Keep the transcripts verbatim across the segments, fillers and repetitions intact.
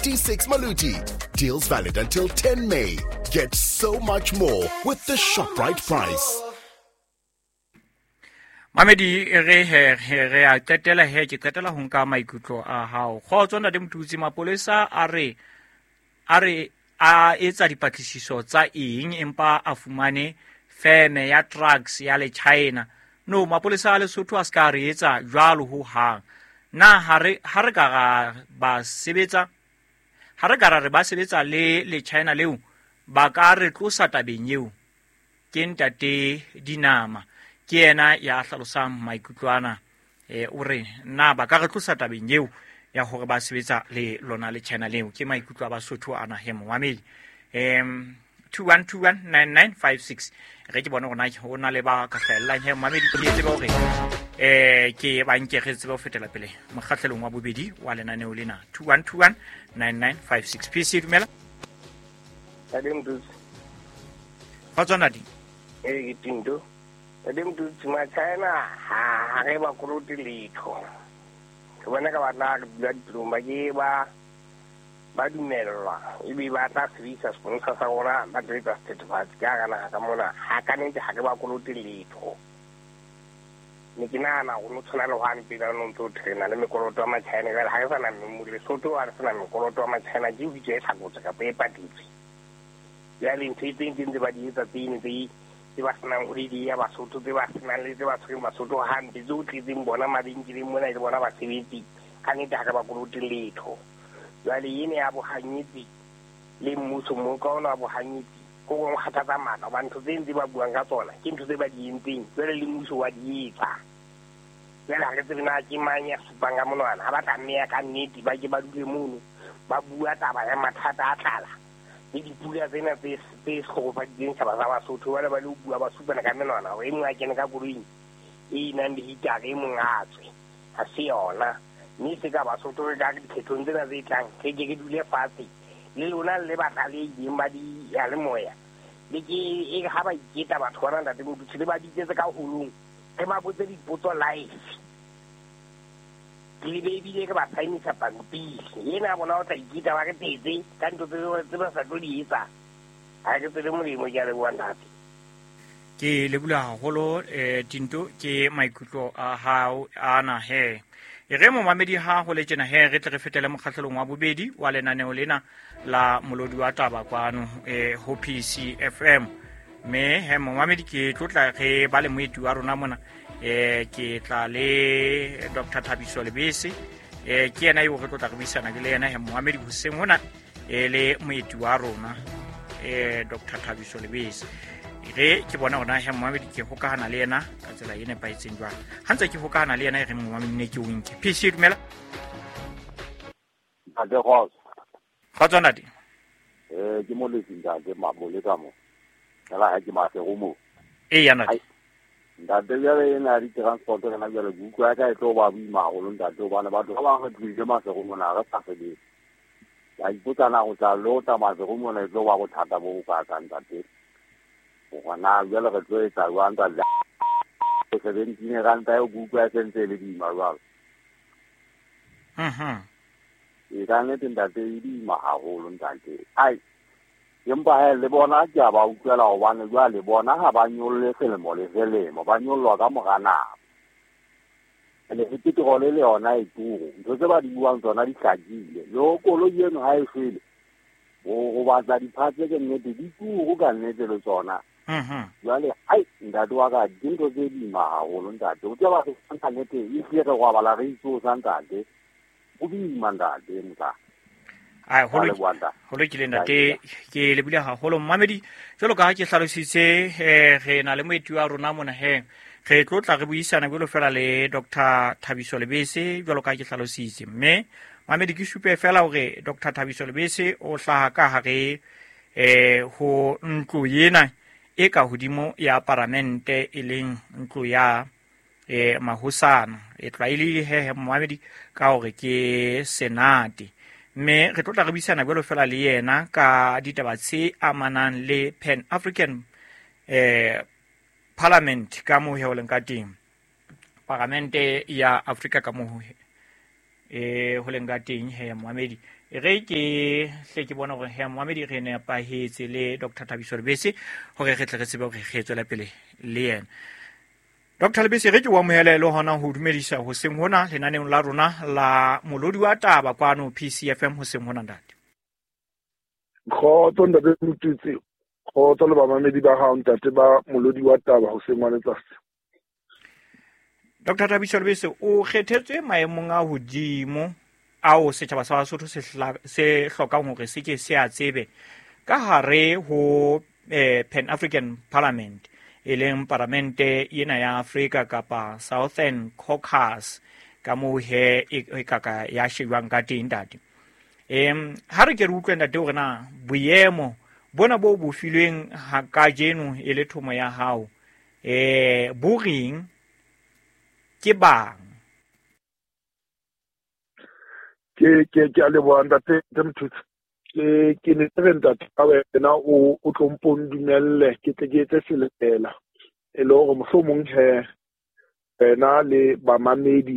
T six Maluti. Deals valid until ten May. Get so much more with the ShopRite price. Mamedi re he re a qetela he ke qetela ho nka maikutlo a hao go tsona di motutsi mapolesa a re a re a etsa dipatlisiso tsa eng empa a fumane feme ya drugs ya le China no mapolesa a Lesotho a ska re etsa jwalo ho hang na hare hare ka ba sebetsa hare ka re ba sebetsa le le China leo ba ka re tlosa tabeng eo ke ntate dinama ke ena ya hlalosang maikutlwana eh o re na ba ka re tlosa tabeng eo ya hore ba sebetsa le lona le China leo ke maikutlo a Basotho ana he Mohamedi em two one two one nine nine five six re ke bona gona ho na le ba ka hlella he Mohamedi ke tsebe hore eh ke ba nke re tsebe ho fetela pele mokgahlelong wa bobedi wa lenaneo lena two one two one nine nine five six P C dumela Adem dus fa tsona di eh tindo Adem dus ma China ha re ba kuruti litho ke bona ka bana ka diploma ke ba ba dumelwa e be ba ta service sponsor sa ona ba data certificate ka kana ka mona ha ka nne ha ke ba kuruti litho ni kinana go no tsana le hwane pila no ntse trena le mekoloto ma China ga ha sana mo le soto a sana mekoloto ma China di di tsa go tsa ka pepa ditsi ya le ntse teng di ba di tsa tsini di di ba sana go di ya ba soto di ba sana le di ba tswe ba soto hande zo tlitseng bona madinki le mona di bona ba sebetsi ka ne ka ba go letho ya le yene ya bo hanyetsi le mmuso mo ka ona bo hanyetsi go go khatha tsa maka ba ntse tse ba buang ka tsona ke ntse ba di entseng le le mmuso wa di etsa ya la ke tsena ke manya supanga monwana ha ba tla meya ka nnete ba ke ba dule mono ba bua taba ya mathata a tlala le dipula tsena tse tse go fa di ntse ba ba Basotho ba le ba le bua ba supana ka menwana o e mwa ke ka kuruing e nang di hitare e mongatswe ha se yona ni se ka Basotho ga di khetong tsena tse tlang ke ke ke dule fatshe le lona le batla le dimba di ya le moya le ke e ha ba iketa batho ba nna mo dutse le ba ditse ka holong ke ba botse dipotso live le baby le ke ba sainisa pampi yena bona o tla ikita ba ke tetse ka ntse tse ba sa tlodi etsa ha ke tsele molemo ya le wandati ke le bula haholo eh tinto ke maikutlo a hao ana he e re mo mamedi ha go le tsena he re tle re fetele mokgahlelong wa bobedi wa lenaneo lena la molodi wa taba kwano eh ho P C F M me he mo mamedi ke tlotla ge ba le moeti wa rona mona eh ke tla le Doctor Thabiso Lebese eh ke ena yo go tlotla re buisana ke le ena he Mohamedi Hussein mona e le moeti wa rona eh Doctor Thabiso Lebese re ke bona ona he Mohamedi ke hokahana le ena ka tsela ene pa itseng jwa hantse ke hokahana le ena re Mohamedi ne ke o nke P C dumela a de go ga tsona di eh ke mo le tsinda ke mabole ka mo la ha ke ma se go mo e yana nda de ya le na ri transport na ya le buku ya ka e tlo ba bi ma go nda to bana ba ba ba re di ma se go mo na ga sa se di ya iputa na go tla lo ta ma se go mo na tlo ba go thata bo ka ka nda te go na ya le re tlo e tsa wa nda la se se di ne ga nda yo buku ya sentse le di ma ba mhm e ka ne nda te di ma ha go nda te ai yempa he le bona ja ba utlwela go bane jwa le bona ha ba nyolle selemo le selemo ba nyollwa ka mogana le ke ke go le le ona e turu ntse tse ba di buang tsona di tlagile lo kolo yeno ha e fele go go batla di phatse ke nnete di turu ka nnete le tsona mhm jwale ai ndati wa ka dinto tse di ma ha go ntate o tsaba se santa nnete e se re go bala re itso santate o di mandate mka ai holo holo ke le ntate ke le bula ha holo Mohamedi jolo ka ke hlalositse eh re na le moeti wa rona mona he re tlotla re buisana go lo fela le Doctor Thabiso Lebese jolo ka ke hlalositse mme Mohamedi ke supe fela hore Doctor Thabiso Lebese o hlaha ka hare eh ho ntlo yena e ka hodimo ya parliamente e leng ntlo ya eh mahosana e tlaile he Mohamedi ka hore ke senate me re tlotla re buisana go lo fela le yena ka ditaba tse amanang le Pan African eh Parliament ka mo he o leng ka teng parlamente ya Africa ka mo eh ho leng ka teng he Mohamedi re ke hle ke bona gore he Mohamedi re ne pa hetse le Doctor Thabiso Lebese gore re tle re tsebe gore ge tswela pele le yena. Doctor Lebese re ke wa mohele le hona ho dumedisa ho seng hona lenaneng la rona la molodi wa taba kwano P C F M ho seng hona ndate. Khotso ndate mututsi khotso le ba mamedi ba ha ntate ba molodi wa taba ho seng hona tsatsi. Doctor Thabiso Lebese o kgethetswe maemong a hodimo ao setjhaba sa Basotho se se hlokang hore se ke se a tsebe ka hare ho eh, Pan African Parliament e leng parlamente ena ya Afrika kapa Southern Caucasus ka moo he e kaka ya shewang ka teng ntate. Em ha re ke re utlwe ntate hore na boemo bona bo bo filweng ha ka jeno e le thomo ya hao eh bo reng ke bang ke ke ke le bona ntate mthutsi ke ke ne re ntate a wena o o tlompong dumelle ke tle ke etse seletela e le gore mohlomong he wena le bamamedi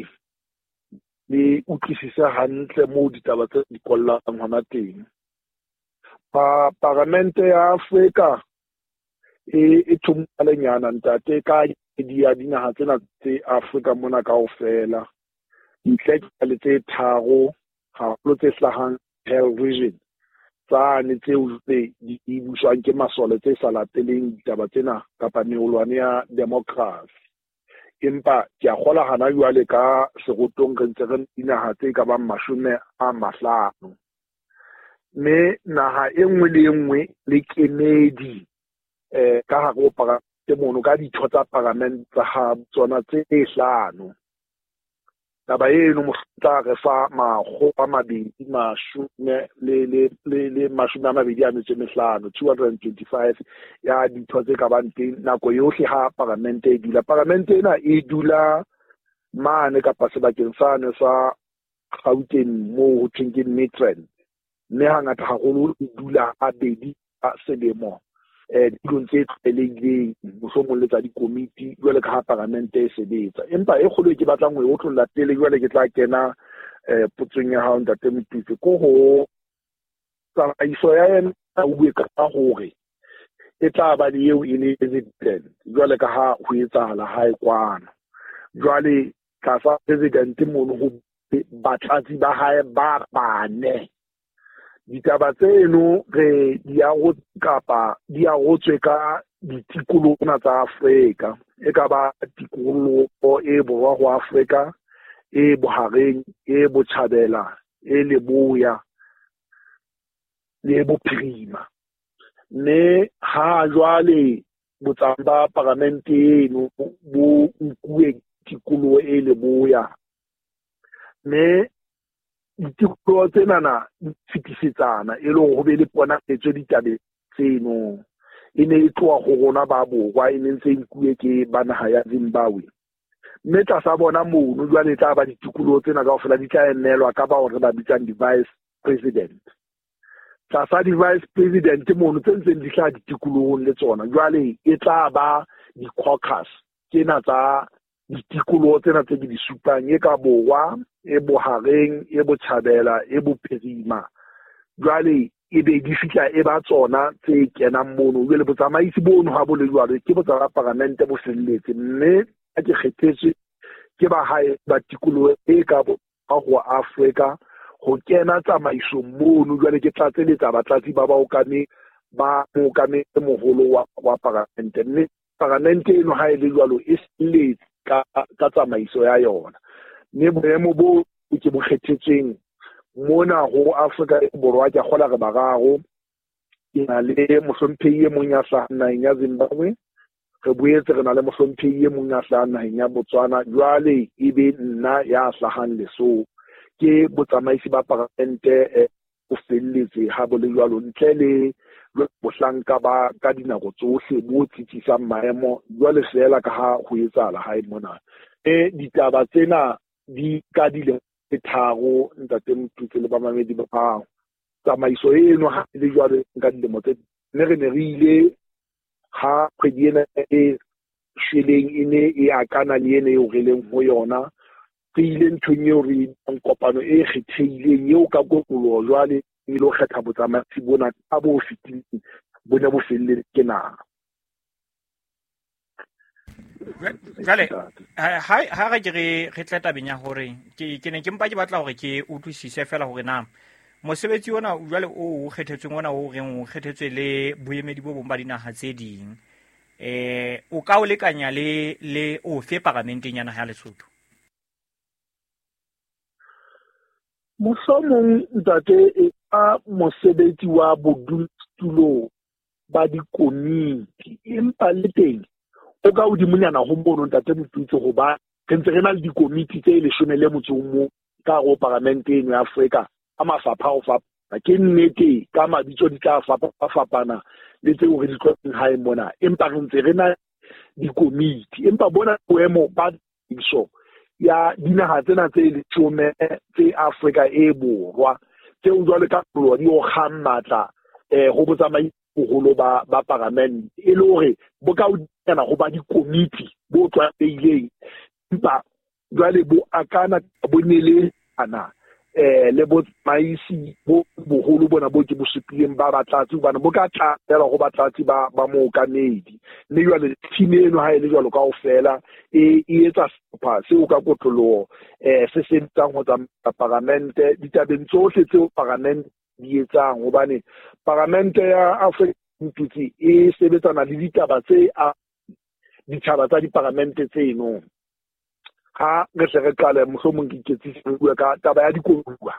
le utlwisisa hantle mo ditaba tse di kollang hona teng. Pa parlamente ya Afrika e e thumalenyana ntate ka di ya dinaha tsena tse Afrika mona kaofela ntle le tse tharo ha lo tse hlahang Hell Vision tsa ne tseo tse di buswang ke masole tse sa lateleng ditaba tsena kapa neolwane ya democracy. Empa ke a gola hana jwale ka serotong re ntse re dinaha tse ka ba mashome a mahlano mme naha e nngwe le nngwe le kemedi eh ka ha go para te mono ka ditho tsa parliament tsa ha tsona tse hlano. Taba eno motla re fa mago a mabedi mashume le le le le mashume a mabedi a metso mehlano two hundred twenty-five ya ditho tse ka bang teng nako yohle ha parlamente e dula. Parlamente ena e dula mane kapa sebakeng sane sa Gauteng mo ho thweng Midrand mme hangata haholo e dula a bedi a selemo eh dilong tse tleleng mohlomong le tsa dikomiti jwale ka ha parlamente e sebetsa. Empa e kgolo ke batlang ho otlolla tele jwale ke tla kena eh putsong ya hao ntate Mtutsi ko ho tsamaiso ya yena o bue ka hore e tla ba le eo e le president jwale ka ha ho etsahala ha e kwana jwale ka sa president mono ho batlatsi ba hae ba bane. Ditaba tseno re di a go kapa di a go tswe ka ditikologo tsa Afrika e ka ba tikologo e borwa go Afrika e bohareng e botjhabela e leboya le bophirima mme ha jwale botsamba parlamente eno bo nkuwe tikologo e leboya mme ditikologo tsena na fitisetsana e leng go be le pona etse ditabe tseno e ne e tloa go rona ba borwa e ntse e nkuwe ke banaha ya Zimbabwe mme tla sa bona mono jwale tla ba ditikologo tsena kaofela di tla emelwa ka ba hore ba bitsang di-vice president. Tla sa di-vice president mono tse ntseng di hla ditikologong le tsona jwale e tla ba di-caucus tsena tsa ditikologo tsena tse ke di supang e ka borwa e bohareng e botjhabela e bophirima jwale e be di fitla e ba tsona tse kenang mono jwale botsamaisi bono ha bo le jwalo ke botsama parlamente bo felletse mme a ke kgethetswe ke ba hae ba tikologo e ka bo go Afrika go kena tsamaiso mono jwale ke tlatseletsa batlatsi ba ba okane ba mo kame moholo wa wa parlamente mme parlamente eno ha e le jwalo e selletse ka ka tsamaiso ya yona mme boemo bo ke bo kgethetseng mona go Afrika e borwa ke gola re bararo ina le mohlompheye mong ya hlahana ya Zimbabwe re boetse re na le mohlompheye mong ya hlahana ya Botswana jwale e be nna ya hlahang leso ke botsamaisi ba parlamente o felletse ha bo le jwalo ntle le bohlanka ba ka dinako tsohle bo tsitsisang maemo jwale fela ka ha ho etsahala ha e mona e ditaba tsena di ka dile tharo ntate Mtutsi le bamamedi ba hao tsamaiso eno ha le jwale nka dilemo tse ne re ne re ile ha kgwedi ena e shweleng e ne e akana le ene o releng ho yona ile nthong eo re ang kopano e kgethehileng eo ka kotloloho jwale e lo kgetha botsamaisi bona ka bo fitileng bona bo felletse ke naha. Jale ha ha ga ke re re tla tabeng ya hore ke ke ne ke mpa ke batla hore ke utlwisise fela hore na mosebetsi ona jwale o o kgethetsweng ona o reng o kgethetswe le boemedi bo bong ba dinaha tse ding eh o ka o lekanya le le o fe parlamenteng ya naha ya Lesotho? Mohlomong ntate e a mosebetsi wa bodulo ba dikomiti empa le teng o ka o dimonyana ho mbono ntate Motutsi go ba re ntse re na le dikomiti tse leshome le motso mo ka go parlamenteng ya Afrika a mafapha o fa ke nnete ka mabitso di tla fapa fapana le tseo re di tlotseng hae mona empa re ntse re na dikomiti empa bona boemo ba diso ya dinaha tsena tse leshome tse Afrika e borwa tseo jwale ka tlo di o khammatla eh go botsamai boholo ba ba parlament e le hore bo ka o dina go ba dikomiti bo tlwaelehileng empa jwale bo akana bo nele ana eh le bo maisi bo boholo bona bo ke bo supileng ba batlatsi bana bo ka tla go batlatsi ba ba mo kanedi le jwale timeno ha ile jwalo kaofela e e etsa sepha se o ka kotloloho eh se se tsang ho tsa parlament ditabeng tsohle tseo parlament di etsang hobane parlament ya Afrika Motutsi e sebetsana le ditaba tse a ditaba tsa diparlamente tseno ha re se re qala mohlomong ke iketsise bua ka taba ya dikoduwa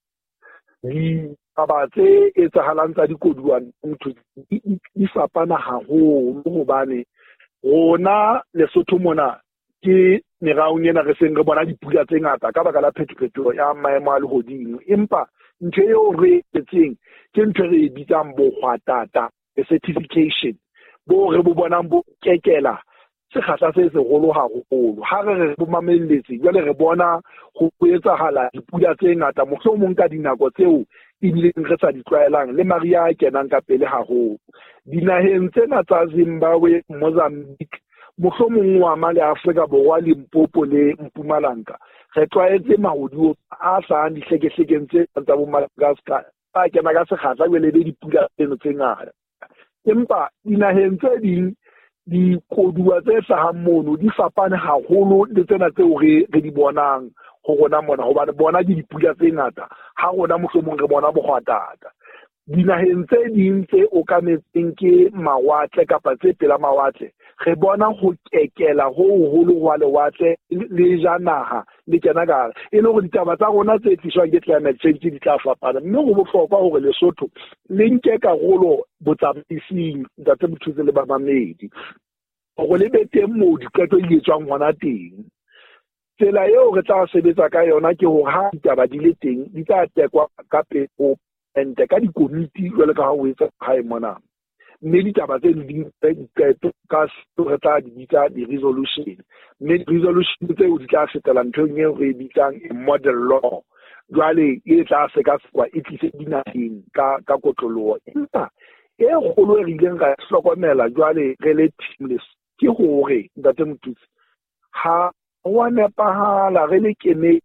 di taba tse etsahalang tsa dikoduwa motho di fapana haholo hobane rona Lesotho mona ke meraung ena re seng re bona dipula tse ngata ka baka la phetophetoho ya maemo a lehodimo empa ntho eo re etseng ke ntho re bitsang bo kgwatata certification bo re bo bonang bo kekela se khatla se se holo haholo ha re re bo mamelletse jwale re bona go etsahala dipula tse ngata mohlomong ka dinako tseo e dileng re sa di tlwaelang le Maria a kenang ka pele haholo dinaheng tsena tsa Zimbabwe, Mozambique mohlomong wa male Afrika Borwa le Limpopo le Mpumalanga re tlwaetse mahodimo a sa di hlekehlekeng tse tsa bo Madagascar a kena ka se khatla le le dipula tseno tse ngata empa dinaheng tse ding di koduwa tse hlahang mono di fapane haholo le tsena tseo re re di bonang go rona mona hobane bona di dipula tse ngata ha rona mohlomong re bona bogwatata dinaheng tse ding tse okametseng ke mawatle kapa tse pela mawatle re bona go kekela ho holo wa lewatle le janaha le kena ka e le go ditaba tsa rona tse tliswa ke climate change di tla fapana mme go bohlokwa hore Lesotho le nke karolo botsamaising tsa tse Motutsi le ba mamedi go le beteng mo diketo di etswang hona teng tsela eo re tla sebetsa ka yona ke hore ha ditaba di le teng di tla tekwa ka peo ente ka dikomiti jwale ka ha o etsa hae mona mme ditaba tse di diketo ka re tla di bitsa di-resolution mme di-resolution tseo di tla fetela nthong eo re bitsang model law jwale e tla seka-sekwa e tlise dinaheng ka ka kotloloho empa e kgolo e rileng ra hlokomela jwale re le teamless ke hore ntate Motutsi ha wa nepahala re le kene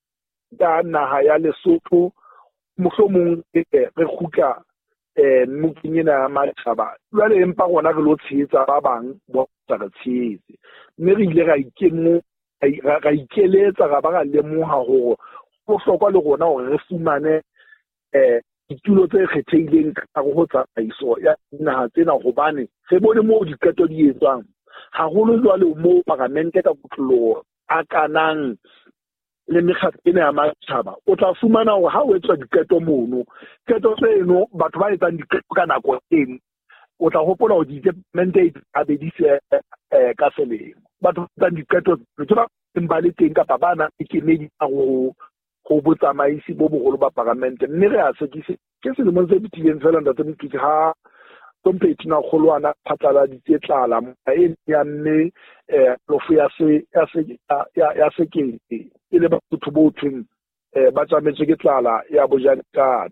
ka naha ya Lesotho mohlomong re khutla eh mokinyena ya matshaba jwale empa gona re lo tshetsa ba bang bo tsa re tshetse mme re ile ga ikemo ga ikeletsa ga ba ga lemoha hore go hlokwa le gona hore re fumane eh ditulo tse kgethehileng ka go tsamaiso ya naha tsena gobane re bone mo diketo di etswang haholo jwale mo parlamente ka kotloloho a kanang le mekgatlo ena ya matjhaba o tla fumana hore ha o etswa diketo mono keto tseno batho ba etsang diketo ka nako eno o tla hopola ho di mandate a be di se eh ka selemo batho ba etsang diketo ke ba ba le teng kapa bana e kemedi a go go botsamaisi bo bogolo ba parlamente mme re a sekise ke se le mo se bitileng fela ntate Motutsi ha kompeti na kgolwana phatlala di tsetlala e ya mme eh lofu ya se ya se ya se ke e le batho bo tseng eh ba tsametse ke tlala ya bojanka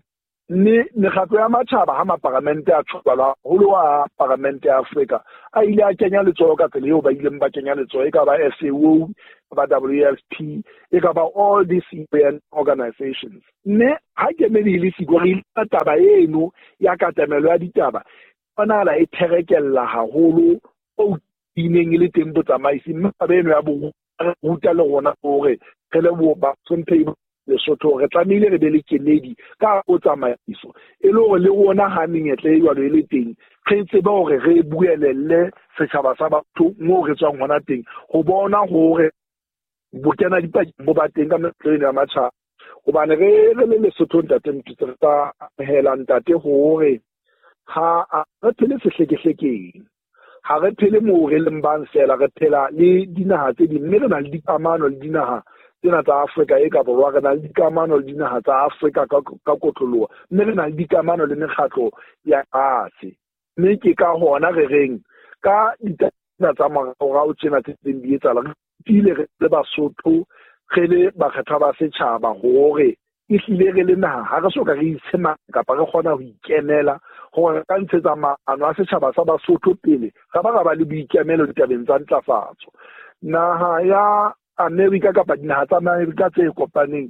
mme mekgatlo ya matjhaba ha maparamente a tshwarwa holo wa parlamente ya Afrika a ile a kenya letsoho ka tsela eo ba ileng ba kenya letsoho e ka ba S A O ba W L P e ka ba all these U N organizations. Mme ha ke me le siko re taba eno ya katamelo ya ditaba ona la e therekella haholo o ineng ile teng botsamaisi mme ba eno ya bo ruta le rona hore re le bo ba sompe Lesotho re tlamehile re be le Kennedy ka o tsamaiso e le hore le rona ha menyetle e jwalo e le teng re tsebe hore re buelelle setjhaba sa batho mo re tswang hona teng go bona hore bokena dipaki bo ba teng ka metleng ya matjha hobane re re le Lesotho ntate mtse tsa hela ntate hore ha re phele sehlekehlekeng ha re phele mo re lembang sela re phela le dinaha tse di mme re na le dikamano le dinaha tsena tsa Afrika e ka borwa re na le dikamano le dinaha tsa Afrika ka ka kotloloha mme re na le dikamano le mekgatlo ya ase mme ke ka hona re reng ka ditaba tsa morao tsena tse ding di etsa la ile re le Basotho re le bakgetha ba setjhaba hore e hlile re le naha ha re soka re itshema kapa re kgona ho ikenela hore ka ntshetsa maano a setjhaba sa Basotho pele ga ba ga ba le boikemelo ditabeng tsa ntlafatso naha ya America kapa dinaha tsa America tse kopaneng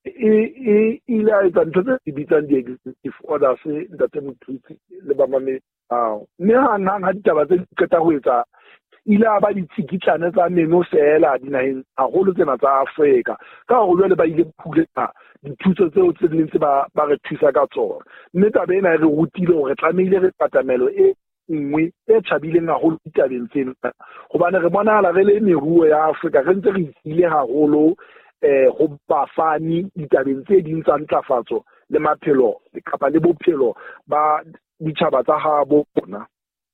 e ile a etsa ntho tse bitsang di-executive orders ntate Mthutsi le ba mame ao mme hang ha ditaba tse qeta ho etsa ile a ba ditsikitlane tsa meno fela dinaheng haholo tsena tsa Afrika ka ho jwale ba ile phuletsa dithuso tseo tse ding tse ba ba re thusa ka tsona mme taba ena re rutile hore tlamehile re patamelo e nngwe e tshabileng haholo ditabeng tsena hobane re bona la re le meruo ya Afrika re ntse re ile haholo eh go bafani ditabeng tse ding tsa ntlafatso le maphelo kapa le bophelo ba ditjhaba tsa ha bona.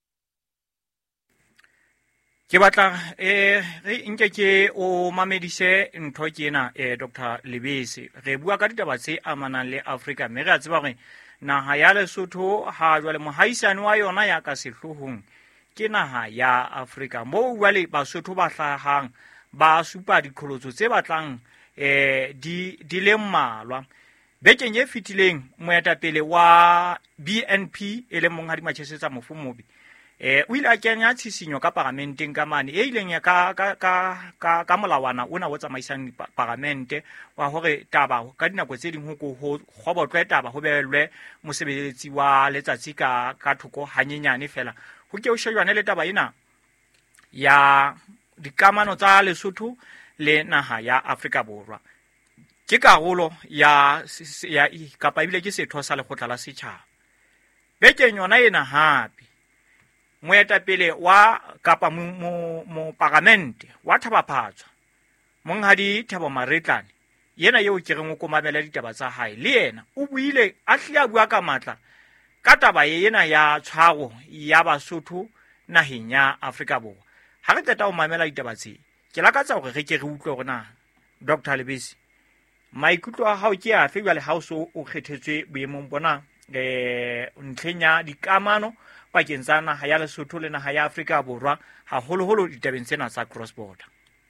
Ke batla eh re nke ke o mamedise ntho ke ena eh Doctor Lebese re bua ka ditaba tse amanang le Afrika mme re a tseba gore naha ya Lesotho ha jwale mohaisane wa yona ya ka sehlohong ke naha ya Afrika mo jwale Basotho ba hlahang ba supa dikholotso tse batlang eh di di le mmalwa bekeng e fitileng moetapele wa B N P e le mong ha di matshesetsa mofumobi eh o ile a kenya tshisinyo ka parlamenteng ka mane e ileng ya ka ka ka ka molawana ona o tsamaisang parlamente wa hore taba ka dinako tse ding ho go go botlwe taba ho belwe mosebeletsi wa letsatsi ka ka thoko hanyenyane fela ho ke o shejwane le taba ena ya dikamano tsa Lesotho le naha ya Afrika Borwa ke karolo ya ya kapa ibile ke setho sa lekgotla la setjhaba bekeng yona ena hape moetapele wa kapa mo mo parlamente wa Thabaphatswa monghadi Thabo Maretlane yena yeo ke reng o komamela ditaba tsa hae le yena o buile a hlia bua ka matla ka taba yena ya tshwaro ya Basotho naheng ya Afrika Borwa ha re qeta o mamela ditaba tse ke lakatsa hore re ke re utlwe rona Doctor Lebese maikutlo a hao ke a fe jwale ha o so o kgethetswe boemong bona eh ntlhenya dikamano pakeng tsa naha ya Lesotho le naha ya Afrika Borwa haholoholo ditabeng tsena tsa cross border.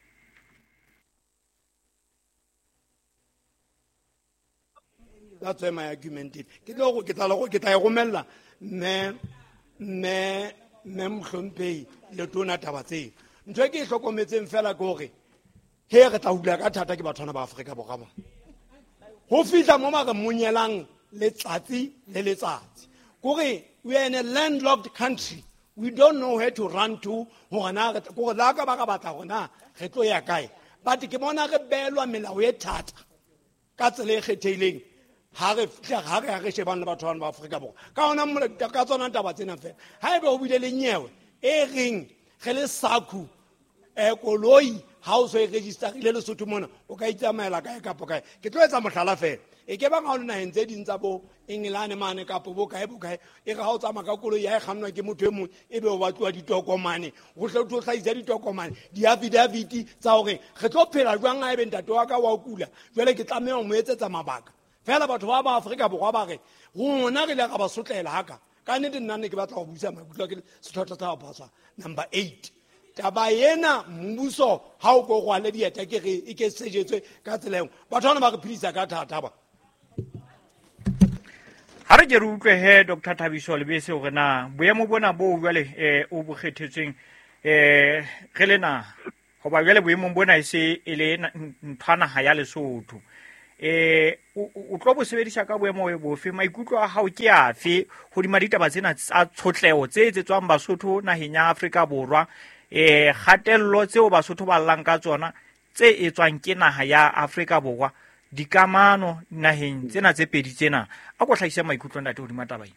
That's why my argument is ke tlo ke tla go ke tla go mella me me me mhlomphei le tona taba tse ntwe ke hlokometseng fela gore he re tla hula ka thata ke bathwana ba Afrika Borwa ba ho fihla mo maka monyelang le tsatsi le letsatsi gore we are in a landlocked country. We don't know where to run to. But ke bona re belwa melao e thata ka tsela e kgethehileng ha re ha re re shebana le batho ba Afrika Borwa ka ona mo ka tsona taba tsena fela ha ebe o bile le nyewe e reng ge le saku e koloi ha o so e register ile le Lesotho mona o ka itsamaela kae kapo kae ke tlo etsa mohlala fela e ke ba ngao naheng tse ding tsa bo England mane kapo bo kae bo kae e ga o tsamaya ka koloi ya e kgannwa ke motho e mong e be o batluwa ditokomane go hle o tlhaisa ditokomane di affidavit tsa hore re tlo phela jwang ha ebe ntate wa ka wa kula jwale ke tlameha mo etsetsa mabaka fela batho ba ba Afrika Borwa ba re rona re le ga ba sotlela haka ka nnete nna ne ke batla go buisa maikutlo ke setlhotlo tsa ba number eight taba yena mmuso ha o go rwale dieta ke re e ke sejetswe ka tseleng batho bana ba re philisa ka thata ba ha re je re utlwe he Doctor Thabiso Lebese o rena boemo bona bo jwale eh o bokgethetsweng eh re lena go ba jwale boemo bona e se e le nthwana ha ya Lesotho eh o tlo bo sebedisa ka boemo bo fe maikutlo a hao ke afe go di maditaba tsena tsa tshotleo tse tse tswang Basotho naheng ya Afrika Borwa eh gatello tseo Basotho ba llang ka tsona tse e tswang ke naha ya Afrika Borwa dikamano naheng tsena tse pedi tsena a go tlhaisa maikutlo ntate go di matabai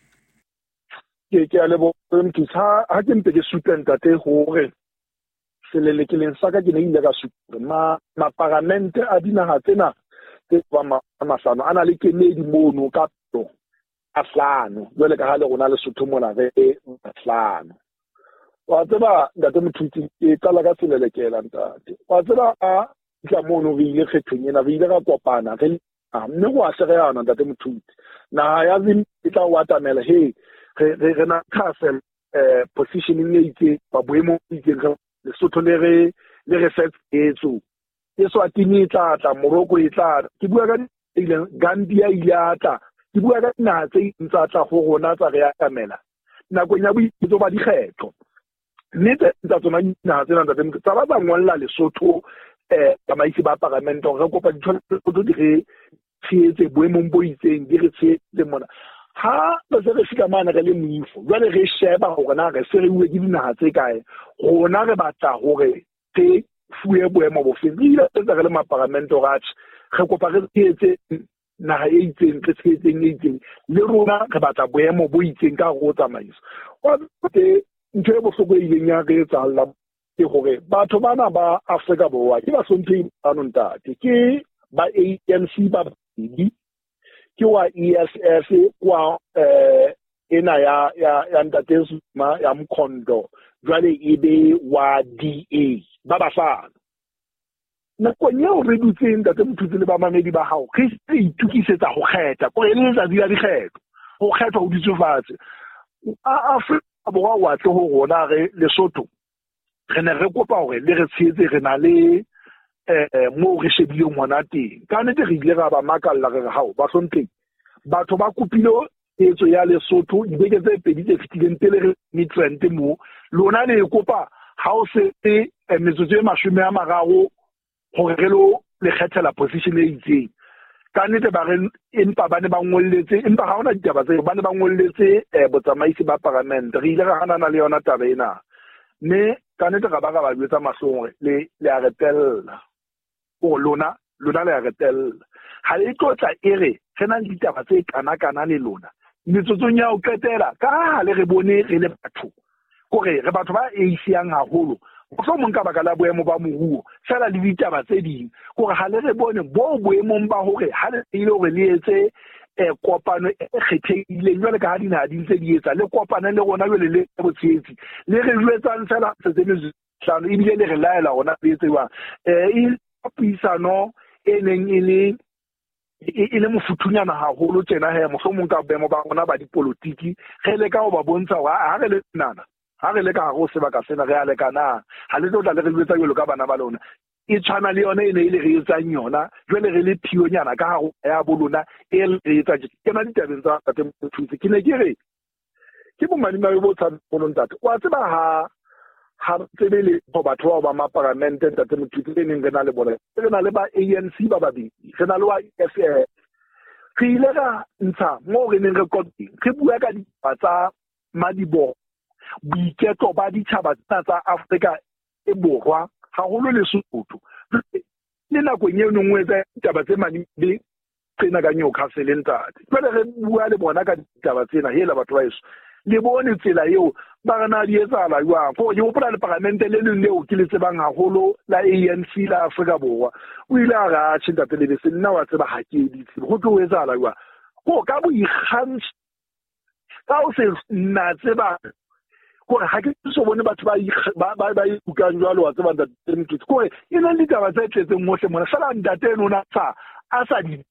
ke ke a lebo mtsa ha ke mpe ke sutlenta te hore selele ke leng saka ke ne ile ka sutlwa ma ma parlamente a dinaga tsena tse ba masano ana le kemedi mono ka to aflano jwale ka hale rona le Lesotho mona re aflano wa tseba ntate mothuti e tsala ka selele ke la ntate wa tseba a tla mono re ile kgethong ena re ile ka kopana re a mme go a sereana ntate mothuti na ya zim tla watamela he re re na castle eh positioning e itse ba boemo itse re Lesotho le re le re set etso eso atini tla tla Morocco e tla ke bua ka ile Gambia ile atla ke bua ka na tse ntsa tla go rona tsa re atamela nako nya boitso ba dikgetho mme tsa tsona na tsena ntate tsa ba ba ngwalla Lesotho eh ba maisi ba parlament re kopa ditshwanelo di re tsietse boemong bo itseng di re tsietse mona ha ba se re fika mana re le moifo jwale re sheba gore na re seriwe ke dinaga tse kae rona re batla gore te fuwe boemo bo fe ile tsa re le ma parlament ga re kopa re tsietse naga e itseng re tsietseng e itseng le rona re batla boemo bo itseng ka go tsamaiso wa te ntse bo soko ile nya re tsa la ke gore batho bana ba Afrika Borwa ke ba sontle anontate ke ba A N C ba di ke wa E S F kwa eh ena ya ya ya ntate Zuma ya Mkhondo jwale ebe wa D A ba ba fana na kwenye re dutse ntate mothuti le ba mamedi ba hao ke se itukisetsa go kgetha go ele tsa dira dikgetho go kgetha go ditsofatse a Afrika Borwa wa tlo go rona re Lesotho re ne re kopa gore le re tsietse re na le eh mo re shebile ngwana teng ka nete re ile ga ba makalla re hao ba sontleng batho ba kopile etso ya Lesotho dibeke tse pedi tse fitileng pele re mitrent mo lona le kopa ha o se e metsotso e mashome a mararo gore re lo le kgethela position e itseng ka nete ba re empa ba ne ba ngolletse empa ha ona ditaba tse ba ne ba ngolletse botsamaisi ba parlament re ile ga hanana le yona taba ena ne ka nete ga ba ga ba botsa mahlong le le a retella o lona lona le a retella ha le tlotla ere tsena ditaba tse kana kana le lona metsotso nya o qetela ka le re bone re le batho gore re batho ba e isiang haholo go so monka ba ka la boemo ba moruo sala le ditaba tse ding gore ha le re bone bo boemong ba hore ha le ile gore le etse e kopano e kgethehileng jwale ka ha dina di ntse di etsa le kopana le rona jwale le botsietsi le re jwetsang sala se tse tlano e bile le re laela rona le tseba e puisano e neng e le e le mofuthunyana haholo tsena he mohlomong ka boemo ba rona ba dipolitiki ge le ka go ba bontsha gore ha re le nana ha re le ka go seba ka sena re a le kana ha le tla le re jwetsa jalo ka bana ba lona e tshwana le yona e ne ile re etsang yona jwale re le phionyana ka go ya bolona e re etsa ke na ditabeng tsa tate mothusi ke ne ke re ke bo mani ba bo tsa bolontate wa tseba ha ha tsebele go batho ba ma parlament tate mothusi e neng re na le bona re na le ba A N C ba babedi re na le wa F re ile ga ntsha mo re neng re kotsi re bua ka di tsa madibo boiketlo ba ditšhaba tsa Afrika e borwa haholo Lesotho le nako e nngwe tsa ditaba tse madi le tsena ka nyoka selentate pele re bua le bona ka ditaba tsena hela batho ba eso le bone tsela eo ba rena di etsala jwang go yo pola le parlamente le le leo ke le tsebang haholo la A N C la Afrika Borwa o ile a ga tshenta tele be se nna wa tseba ha ke di go tlo etsala jwang go ka bo ikgantsh ka o se nna tseba gore ha ke so bone batho ba ba ba ikukang jwalo wa tseba ntate motho gore ina le taba tsa tletseng mohle mona sala ntate nona tsa a sa di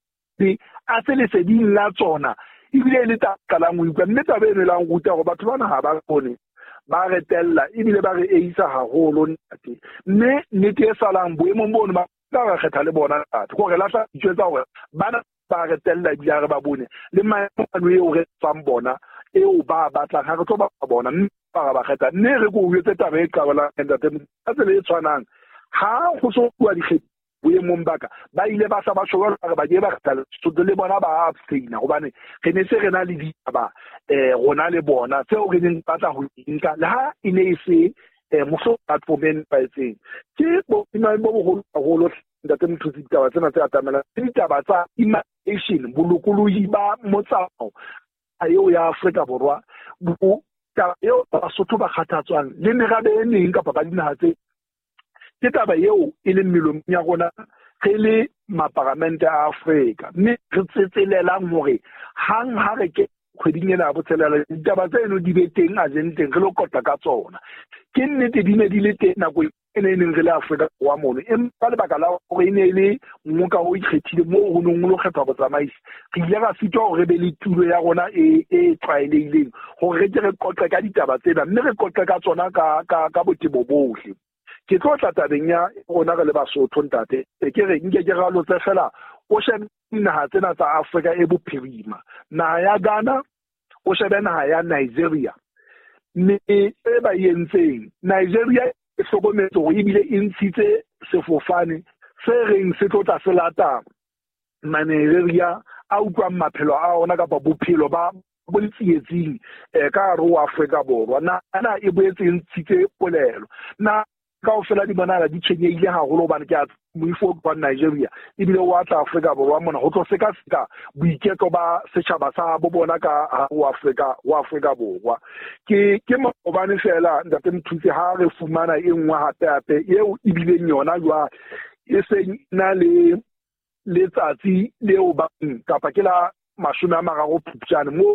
a se le se di la tsona ibile le ta kala mo ikwa mme tabe ene la nguta go batho bana ha ba bone ba retella ibile ba re eisa haholo ntate mme nnete e salang boemo bono ba ka kgetha le bona ntate gore la tla itsetsa gore bana ba re tella di re ba bone le maemo eo re tsang bona eo ba batla ga re tlo ba bona ba ba kgetha nne re go yetse tabe e qabala entertainment a tsele e tshwanang ha go so bua dikgetho boemong baka ba ile ba sa ba showa re ba je ba kgetha so le bona ba abstain gobane re ne se re na le ditaba eh rona le bona tseo re ding batla go inka le ha ine e se eh moso platformeng ba etseng ke bo ina bo go go lo ntate mothusi ditaba tsena tse atamela ditaba tsa immigration bolokolohi ba motsao ayo ya Afrika Borwa bo ka yo Basotho ba kgathatswang le merabe e neng kapa ba dinaha tse ke taba eo e le melomong ya rona ge le maparamente a Afrika mme re tsetelelang hore hang ha re ke kgweding ena botselela ditaba tseno di be teng agenteng re lo kota ka tsona ke nnete di ne di le teng nako e ne neng re le Afrika wa mono empa le baka la gore ine le mmoka o ikgethile mo go nong lo kgetha botsamaisi re ile ga fitwa gore be le tulo ya rona e e tsaileleng gore re ke re kotle ka ditaba tsena mme re kotle ka tsona ka ka ka botebo bohle ke tlo tla tabeng ya rona re le Basotho ntate e ke re nke ke ga lo tsefela o shebe naha tsena tsa Afrika e bophirima naha ya Ghana o shebe naha ya Nigeria mme e ba yentseng Nigeria e hlokometse go ebile e ntshitse sefofane se reng se tlo tla se lata Nigeria a utlwang maphelo a ona ka bophelo ba boltsietsing e ka ro Afrika Borwa na ana e boetse ntshitse polelo na ka o fela di bonala di tshwenyeile haholo bana ke a moifo kwa Nigeria ebile wa tla Afrika Borwa mona go tlo seka seka boiketlo ba setšhaba sa bo bona ka wa Afrika wa Afrika Borwa ke ke mo bane fela ntate mthutse ha re fumana e nngwe hape hape eo ebile yona jwa e se na le le tsatsi leo ba kapa ke la mashome a mararo Phupjane mo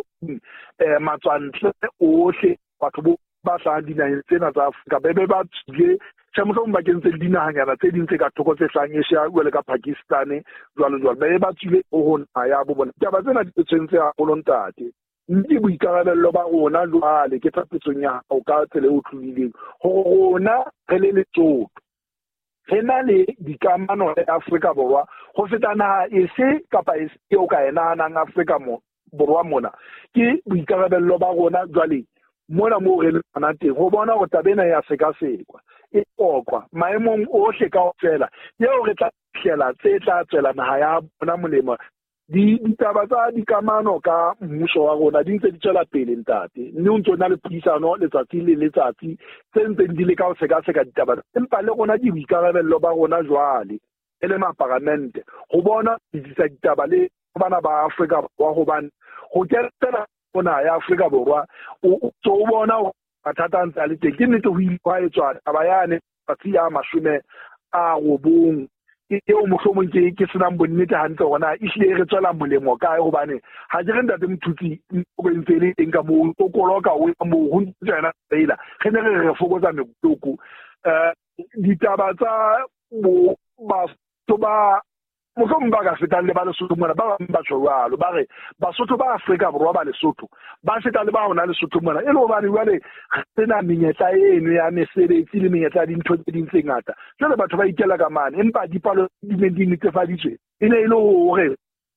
eh matswantle ohle batho ba sa dinaheng tsena tsa Afrika be be ba tsile tshemso ba kentse dinahanyana tse dintse ka thoko tse hlang Asia le ka Pakistan jwalo jwalo be ba tsile o hona ya bo bona taba tsena di tsentse a kolontate ndi boikarabello ba rona jwale ke tsapetsong ya o ka tsele o tlulileng ho rona re le letsoto re na le dikamano le Afrika Borwa go feta naha ese kapa ese o ka ena nang Afrika mo Borwa mona ke boikarabello ba rona jwale mona mo re lana teng go bona go tabena ya seka sekwa e okwa maemong ohle ka ofela yeo re tla hlela tse tla tswela naha ya bona molemo di ditaba tsa dikamano ka mmuso wa rona di ntse di tswela pele ntate mme o ntse na le puisano letsatsi le letsatsi tse ntse di le ka o seka seka ditaba empa le rona di boikarabello ba rona jwale e le maparamente go bona ditsa ditaba le bana ba Afrika wa go bana go tsela bona ya Afrika Borwa o tso bona mathata ntse a le teng ke nnete go ipaetswa taba yane patsi ya mashume a go bong ke o mohlomong ke ke sena bonnete hantle gona e hle re tswela molemo kae go bane ha je re ntate mthutsi go ntsele eng ka mo o koloka o mo ho ntsena tsela ge ne re re fokotsa mekoko eh ditaba tsa bo ba to ba mohlomong ba ka feta le ba Lesotho mona ba ba tshwalo ba re Basotho ba Afrika Borwa ba Lesotho ba feta le ba hona Lesotho mona e le go bane jwale tsena menyetla eno ya mesebetsi le menyetla di ntho tse dintse ngata jwale batho ba ikela ka mane empa dipalo di ne di netefaditswe e ne e le hore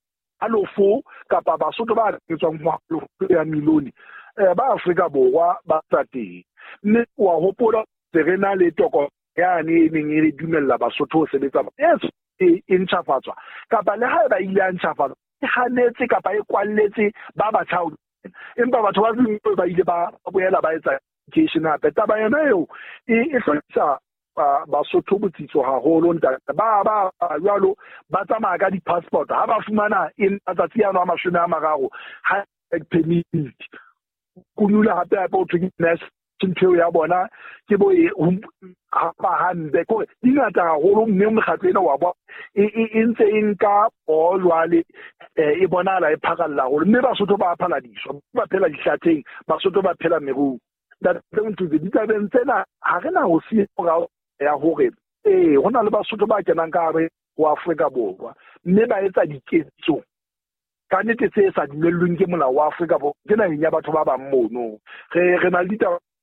alofo kapa Basotho ba tswang mo ya miloni eh ba Afrika Borwa ba tsa teng mme wa hopola serena le toko ya ne e neng e dumella Basotho ho sebetsa yes e ntšhafatswa kapa le ha ba ile a ntšhafatswa e hanetse kapa e kwalletse ba ba tshao empa batho ba tseng ba ile ba boela ba etsa education hape taba yona eo e hlotsa Basotho botsitso haholo ntate ba ba jwalo ba tsamaya ka di-passport ha ba fumana in matsatsi ano a mashome a mararo ha permit kunula hape hape o thwe tsintho ya bona ke bo e ha ba hande ko di ngata haholo mme mokgatlo ena wa bo e ntse inka o jwale e bonala e phakalla haholo mme Basotho ba phaladiswa ba phela dihlatheng Basotho ba phela meru that don't do the ditabeng tsena ha rena ho se go ya hore eh hona le Basotho ba kenang ka re wa Afrika Borwa mme ba etsa diketso ka nnete tse sa dumellweng ke molao wa Afrika Borwa ke na nya batho ba bang mono re re na le ditaba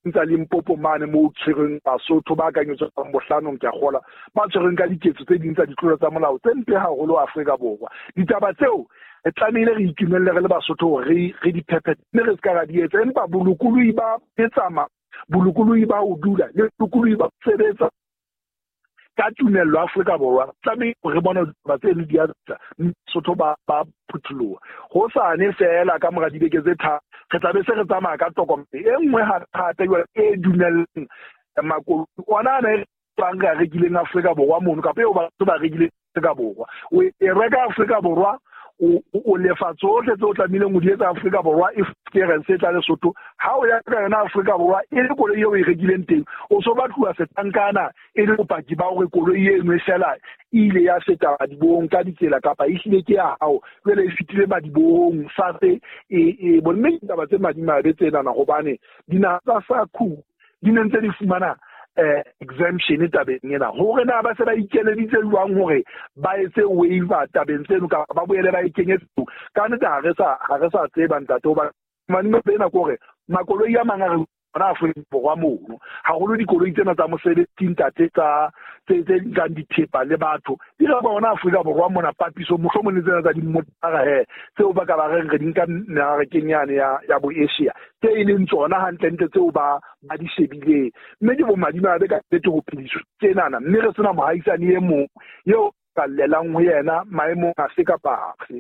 ntsa Limpopo mane mo tshwereng Basotho ba ka nyotsa bohlanong ke gola ba tshwereng ka diketso tse ding tsa ditlolo tsa molao tse mpe haholo Afrika Borwa ditaba tseo e tlamehile re itumelle re le Basotho re re di phephethe mme re ska ga di etsa empa bolokului ba etsama bolokului ba o dula le bolokului ba sebetsa ka tumello Afrika Borwa tlamehile re bona ba tse le di atsa Sotho ba ba phuthuloha ho sane fela ka mora dibeke tse tha re tla be se re tsamaya ka tokomane e nngwe hape e dumelleng makolo ona ne bang ga rekileng Afrika Borwa mono ka pe o ba ba rekileng Afrika Borwa o e reka Afrika Borwa o o lefa tsohle tse o tlamehileng go di etsa Afrika Borwa if experience tsa Lesotho ha o ya ka yona Afrika Borwa e le koloi eo e rekileng teng o so ba tluwa setankana e le bopaki ba gore koloi e nngwe fela ile ya feta dibong ka ditsela kapa e hlile ke ya hao le e fitile madibong sa se e bonne taba tse madima be tsena na gobane dina tsa sa khu di nentse di fumana eh exemption tabeng ena hore na ba se ba ikeleditse lwang hore ba etse waiver tabeng tseno ka ba boele ba ikenyetsa ka nna ha re sa ha re sa tseba ntate ba mane mo bena gore makoloi ya mangare na Afrika Borwa mono ha go le dikoloi tsena tsa mosebetsi ntate tsa tse tse di dithepa le batho di ga bona Afrika Borwa mona papiso mohlomong tsena tsa di mmotara he tseo ba ka ba re re dinka na re kenyane ya ya bo Asia tse e leng tsona hantle tseo ba ba di shebile mme di bo madima be ka tete go phediso tsena na mme re sena mohaisane e mo yo ka lelang ho yena maemo a se ka pafe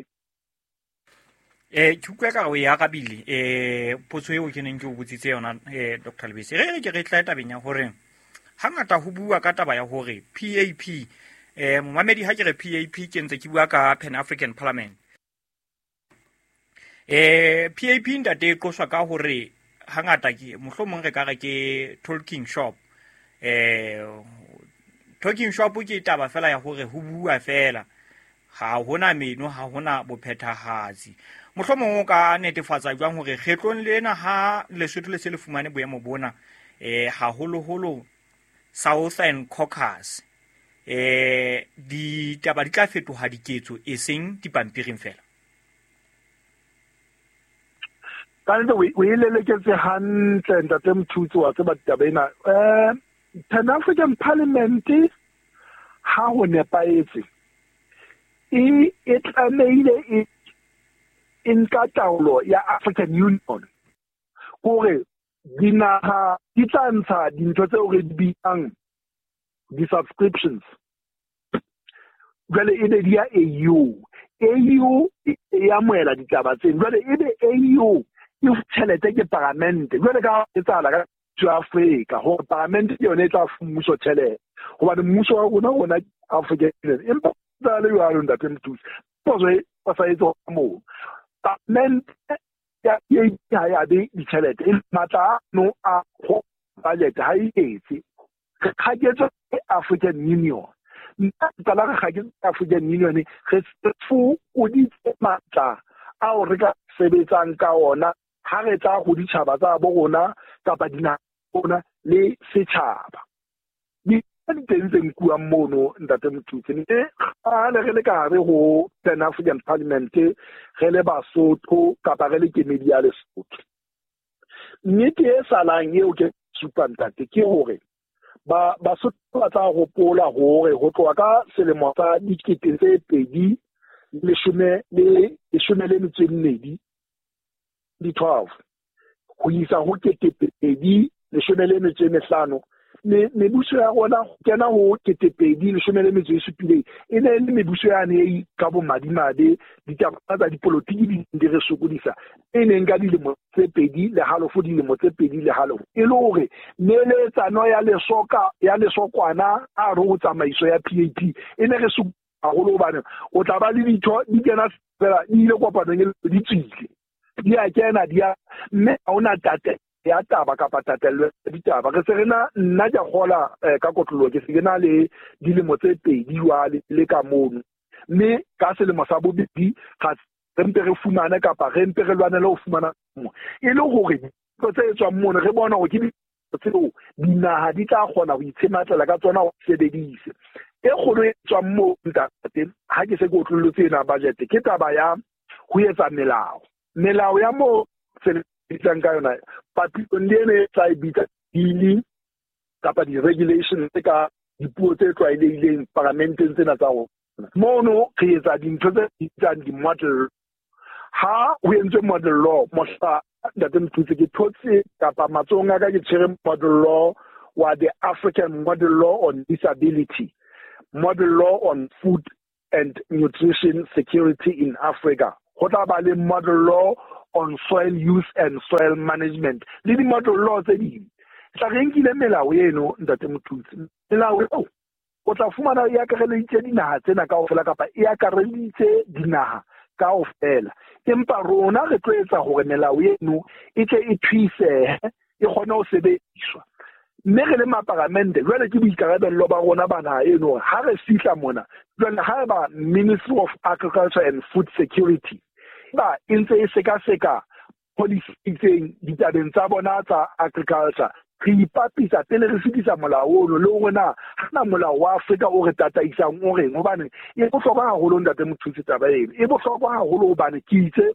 eh tshukwe ka go ya ga bile eh potso e o keneng ke o botsitse yona eh Doctor Lebese re ke re tla tabeng ya hore hangata ho bua ka taba ya hore P A P eh momamedi ha ke re P A P ke ntse ke bua ka Pan African Parliament eh P A P ntate go swa ka hore hangata ke mohlomong re ka re ke talking shop eh talking shop ke taba fela ya hore ho bua fela ha hona meno ha hona bophethahatsi mohlomong o ka netefatsa jwang hore kgetlong lena ha Lesotho le se le fumane boemo bona eh haholo holo Southern Caucasus eh di taba di tla fetoha diketso e seng dipampiring fela kantle we we leleketse hantle ntate Mthutse wa tseba tabena eh Pan African Parliament ha ho nepaetse e e tlameile e in kataulo ya African Union gore dinaha di tlantsha dintho tse o re di bitang di subscriptions jwale e be di ya A U A U ya moela ditaba tseno jwale e be A U e tšhelete ke parlamente jwale ka etsala ka Afrika ho parlamente yone e tla fumuso tšhelete goba mmuso wa rona rona Africa empa tsale yo a lo ntate Mthutse poso e pasa etso mo parlamente ya ya ya di ditšhelete e mata no a go budget ha e etse ga ke tsa African Union nna tsala ga ke African Union ge fu o di matla a o re ka sebetsang ka ona ha re tsa go ditšhaba tsa bo rona kapa dina bona le setšhaba di tenteng kuwa mono ntate Mthutse ne ga le re le ka re go Pan African Parliament ge le Basotho kapa re le kemedi ya Lesotho mme ke salang eo ke super ntate ke hore ba Basotho ba tsa go pola hore go tloa ka selemo sa dikete tse pedi le shome le shome le metswedi di twelve go isa go kete pedi le shome le metswedi hlano ne mebuso ya rona kena ho ketepedi le shome le metso e supileng e ne le mebuso ya ne ka bo madimade ditaba tsa dipolitiki di di re sokodisa e ne nga di le mo tse pedi le halofo di le mo tse pedi le halofo e le hore ne le tsano ya le soka ya le sokwana a ro tsamaiso ya P A P e ne re su a go lo bana o tla ba le ditho di kena fela di ile kopanong di tsile di a kena di a mme a ona tate ya taba ka patatello ditaba re se rena nna ja gola ka kotlolo ke se na le dilemo tse pedi wa le ka mono mme ka selemo sa bobedi ga rempe re fumana kapa rempe re lwana le ho fumana mo e le hore go tse tswa mono re bona go ke tseo dinaha di tla gona go itshematlela ka tsona go sebedise e kgolo e tswa mo ntate ha ke se go tlolotse na budget ke taba ya go etsa melao melao ya mo tsela ka yona papi ndene tsa ibita di kapa di-regulations tse ka dipuo tse tlwaelehileng parlamenteng tsena tsa rona mono re etsa dintho tse bitsang di-model ha o entse model law mohla ntate Mthutse ke thotse kapa matsong a ka ke tshwere model law wa the African model law on disability, model law on food and nutrition security in Africa, go tla ba le model law on soil use and soil management le di model law tse dingwe tla re nkile melao eno ntate Mthutse melao eo o tla fumana e akareleditse dinaha tsena kaofela kapa e akareleditse dinaha kaofela empa rona re tlo etsa hore melao eno e tle e thuise e kgone ho sebediswa mme re le maparamente jwale ke boikarabello ba rona bana eno ha re fihla mona jwale ha ba Ministry of Agriculture and Food Security ba intse e seka-seka policy tseng ditabeng tsa bona tsa agriculture re ipapisa pele re fitisa molao ono le rona hana molao wa Afrika o re tataisang o reng hobane e bohlokwa haholo ntate Mthutse taba eno e bohlokwa haholo hobane ke itse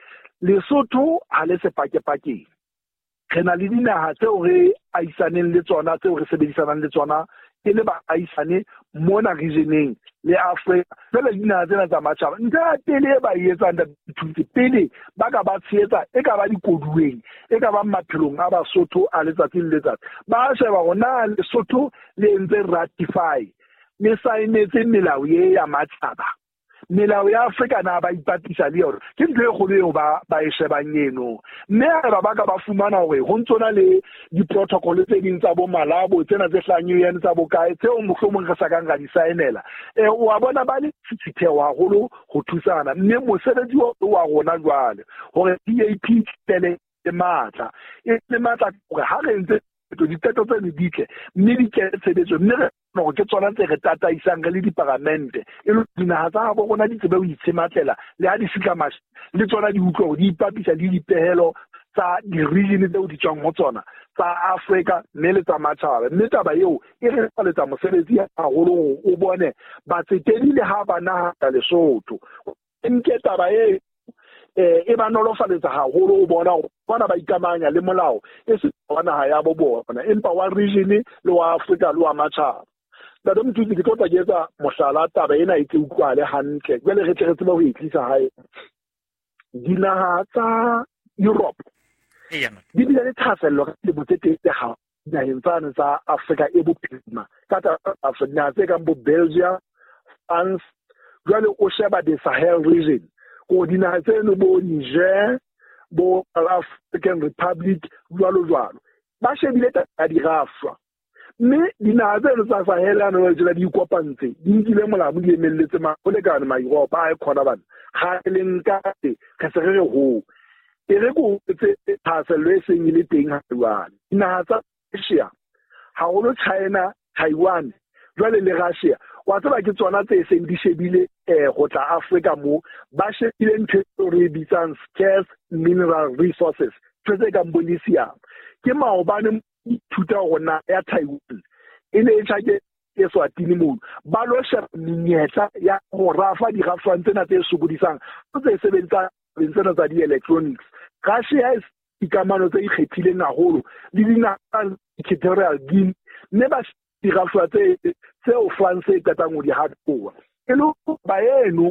Lesotho ha le sepake-pakeng re na le dinaha tseo re aisaneng le tsona tseo re sebedisanang le tsona e le ba aisane mona regioneng le Afrika fela dinaha tsena tsa matjhaba nta pele ba etsa nda thuti pele ba ka ba tshetsa e ka ba dikoduweng e ka ba maphelong a Basotho a letsatsi le letsatsi ba sheba gona Lesotho le entse ratify le saenetse melao ye ya matjhaba melao ya Afrika na ba ipatisa le yona ke ntwe go le ba ba e shebang eno mme ba ba ka ba fumana hore ho ntsona le di protocol tse ding tsa bo Malabo tsena tse hlanyueng tsa bokae tseo mohlomong re sa kang ga di saenela e o a bona ba le tsitheo haholo ho thusana mme mosebetsi wa rona jwale hore D A P tele e matla e le matla hore ha re ntse diteto tse di ditle mme di ke tshebetso mme no ke tsona tse re tataisang re le diparlamente e le dinaha tsa bo rona di tsebe ho itshematlela le ha di fika mash le tsona di utlwa di ipapisa le dipehelo tsa di-region tse di tswang ho tsona tsa Afrika mme le tsa matjhaba mme taba eo e re tsa mosebetsi haholo o bone ba tsetedi le ha ba naha tsa Lesotho nke taba e e ba nolofaletsa haholo o bona bona ba ikamanya le molao e se bona ha ya bo bona empa wa region le wa Afrika le wa matjhaba ba dom Mthutse ke tota ke etsa mohlala taba ena e tse utlwale hantle jwale re tle re tseba ho itlisa hae dinaha tsa Europe di bile le thasello le botsete ha dinaheng tsane tsa Afrika e bophirima ka ta Afrika tse kang bo Belgium France jwale o sheba the Sahel region ko dinaha tseno bo Niger bo African Republic jwalo jwalo ba shebile ta di rafwa mme dinaha tseno tsa Sahel ana le tsela di ikopantse di nkile molamo di emelletse ma o le kana ma Europe a e khona bana ga le nkate ka se re ho e re go tse thasello e seng ile teng ha jwale dinaha tsa Asia ha o China Taiwan jwale le Russia wa tsaba ke tsona tse seng di shebile eh go tla Afrika mo ba shebile ntho re bitsang scarce mineral resources tse ka Bolivia ke maobane thuta rona ya Taiwan e ne e tshake e Swatini mo ba lo sheba menyetla ya go rafa di rafang tsena tse sokodisang tse sebetsa tsena tsa di electronics Russia is ikamano tse ikgethileng haholo le dina Equatorial Guinea ne ba di rafwa tse tseo France e katang go di hatwa e lo ba eno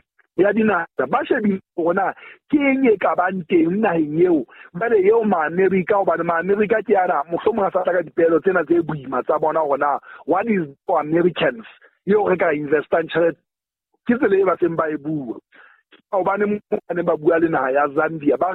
ya dina ba shebi bona ke eng e ka bang teng naheng eo ba le eo ma America o ba ma America ke ana mohlomong a sa tla ka dipelo tsena tse buima tsa bona gona what is for Americans yo re ka investan tšhelete ke tsele e ba seng ba e bua o ba ne mo ba bua le naha ya Zambia ba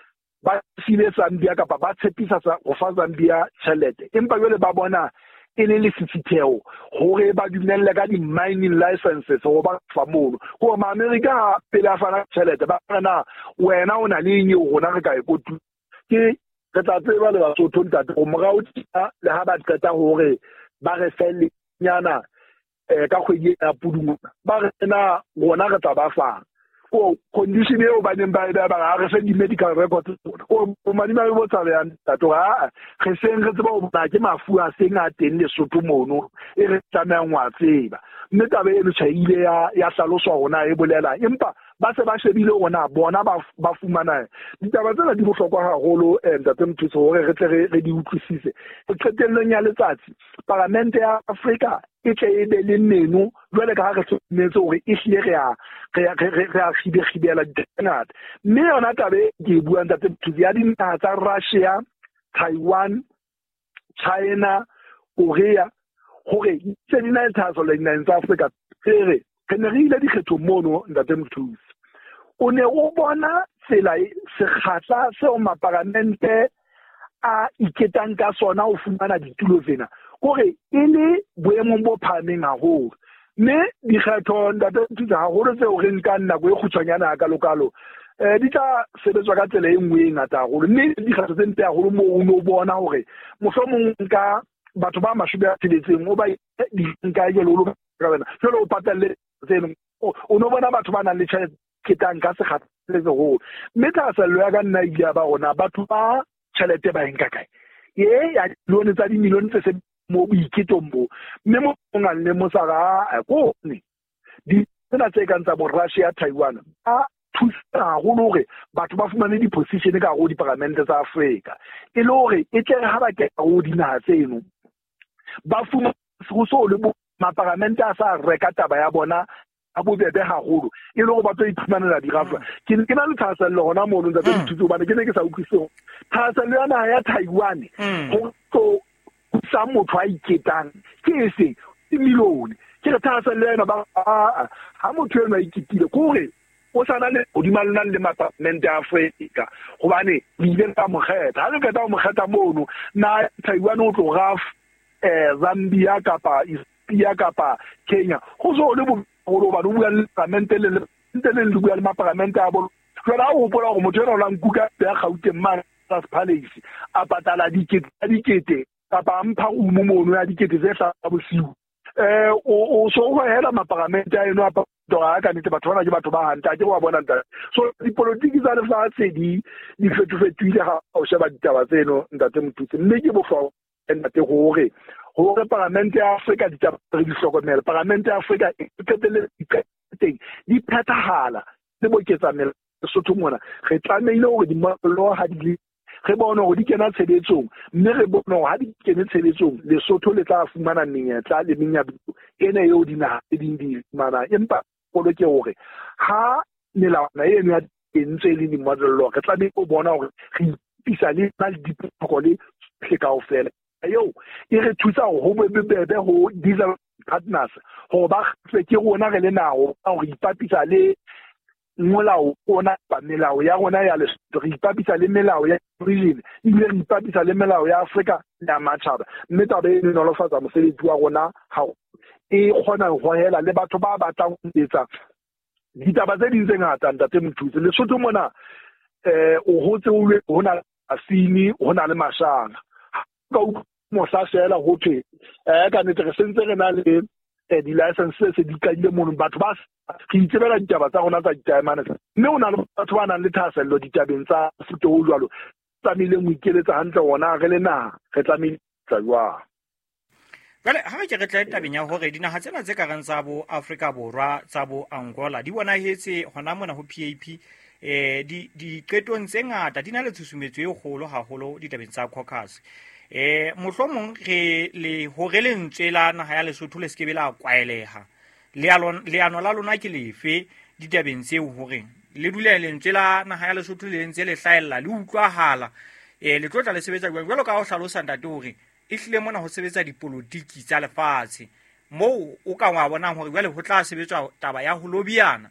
ba file Zambia kapa ba tshepisa go fa Zambia tšhelete empa jole ba bona e le le sitsitheo hore ba dumelle ka di mining licenses go ba fa mono go ma America pele a fana tšhelete ba kana wena o na le nyi gona re ka e kotu ke re tla tseba le Basotho ntate go morao tsa le ha ba tseta hore ba re felle nyana eh ka kgwedi ya Pudung ba re na gona re tla ba fa o condition e o ba neng ba ida ba re fe di medical records o mani ba bo tsa ya tato ha re seng re tseba o ba ke mafu a seng a teng le Sotho mono e re tsamaya ngwa tseba mme tabe e le tšhaile ya ya hlaloswa gona e bolela empa ba se ba shebile ona bona ba ba fumana ditaba tsena di bohlokwa haholo ntate Mthutse hore re tle re di utlwisise re qetellong ya letsatsi parlamente ya Afrika e tle e be le neno jwale ka ha re tsometse hore e hlile re a re a khibe khibela ditengata mme yona tabe ke bua ntate Mthutse ya dinaha tsa Russia, Taiwan, China, Korea hore tse di na tsa le nna tsa Afrika re re ne re ile dikgetho mono ntate Mthutse o ne o bona tsela se khatla se o maparamente a iketang ka sona o fumana ditulo tsena gore e le boemong bo phameng haholo mme dikgetho ntate Mthutse haholo tse o re nka nna go e khutshwanyana ka lokalo eh di tla sebetswa ka tsela e nngwe e ngata haholo mme dikgetho tse ntle haholo mo o no bona hore mohlomong nka batho ba mashubi a tshiletseng o ba di nka ye lo ka wena jalo o patalle tseno o no bona batho ba nang le tšhelete ketang ka sekgatha le go mme tla sello ya ka nna ile ba ona batho ba tšhelete ba enka kae ye ya lone tsa di milione tse se mo boiketombo mme mo ngang le mo sara ko ne di tsena tse ka ntsa bo Russia, Taiwan a thusa go lore batho ba fumane di position ka go di parlamente tsa Afrika e le hore e tle ha ba ke go dinaha tseno ba fumana go so le maparamente a sa reka taba ya bona a bobebe haholo e le go ba tlo iphumanela dirafa ke ke na le thasello gona mo nna tsa dithuto bana ke ne ke sa utlwiseng thasello yana ya Taiwan go go sa motho a iketang ke se milione ke re thasello yana ba ha motho ena ikitile kore o sana le o dimalana le maparamente a Afrika gobane di ile ka mogeta ha le ka ta mogeta mono na Taiwan o tlo gaf eh Zambia kapa ya kapa Kenya go so le bo go ba bua le parlamente le le le bua le parlamente a bo jwale o bola go motho ena la nkuka ya Gauteng man Trust Palace a patala dikete dikete kapa mpha umo mono ya dikete tse tla bosiu eh o so go hela maparamente a eno a doa ka nete batho bana ke batho ba hanta ke wa bona nta so dipolitiki tsa lefatshe di di fetofetuile ha o sheba ditaba tseno ntate Mthutse mme ke bofo ntate gore gore parlamente ya Afrika di taba re di hlokomela parlamente ya Afrika e qetelle teng di phethahala le boketsamela Lesotho mona re tlameile gore di mollo ha di re bona gore di kena tshebetsong mme re bona gore ha di kena tshebetsong Lesotho le tla fumana menyetla le menyabito ene eo dinaha tse ding di mana empa polo ke gore ha melawana eno ya entse le di modello re tlameile go bona gore re ipisa le na le diprotokole le kaofela yo e re thusa go bebebe go diesel partners go ba fe ke rona re le nao go ipapisa le molao ona ba melao ya rona ya le re ipapisa le melao ya region ile re ipapisa le melao ya Afrika ya matšhaba mme taba e no lofatsa mosebetsi wa rona ha e kgona go hela le batho ba batlang go etsa ditaba tse dintse ngata ntate Mthutse Lesotho mona eh o hotse o le hona asini hona le mashanga ka mo sa sela go thwe eh ka nete re sentse re na le di license se di kaile mo batho ba ke itsebela ditaba tsa rona tsa ditaemane mme o na le batho ba nang le thasello ditabeng tsa futo o jwalo tsamile mo ikeletsa hantle ona re le na re tsamile tsa jwa Well, ha ke re tla tabeng ya hore dinaha tsena tse ka reng tsa bo Afrika Borwa tsa bo Angola di bona hetse hona mona ho P A P eh di di qetong tse ngata di na le tshusumetso e kgolo haholo ditabeng tsa caucus eh mohlomong re le hore le ntsela naha ya Lesotho le skebe la kwaeleha le ano la lona ke lefe ditabeng tseo hore le dule le ntsela naha ya Lesotho le ntse le hlaella le utlwahala eh le tlotla le sebetsa jwalo ka ho hlalosa ntate hore e hlile mona ho sebetsa dipolitiki tsa lefatshe moo o ka wa bona hore jwale ho tla sebetswa taba ya ho lobiana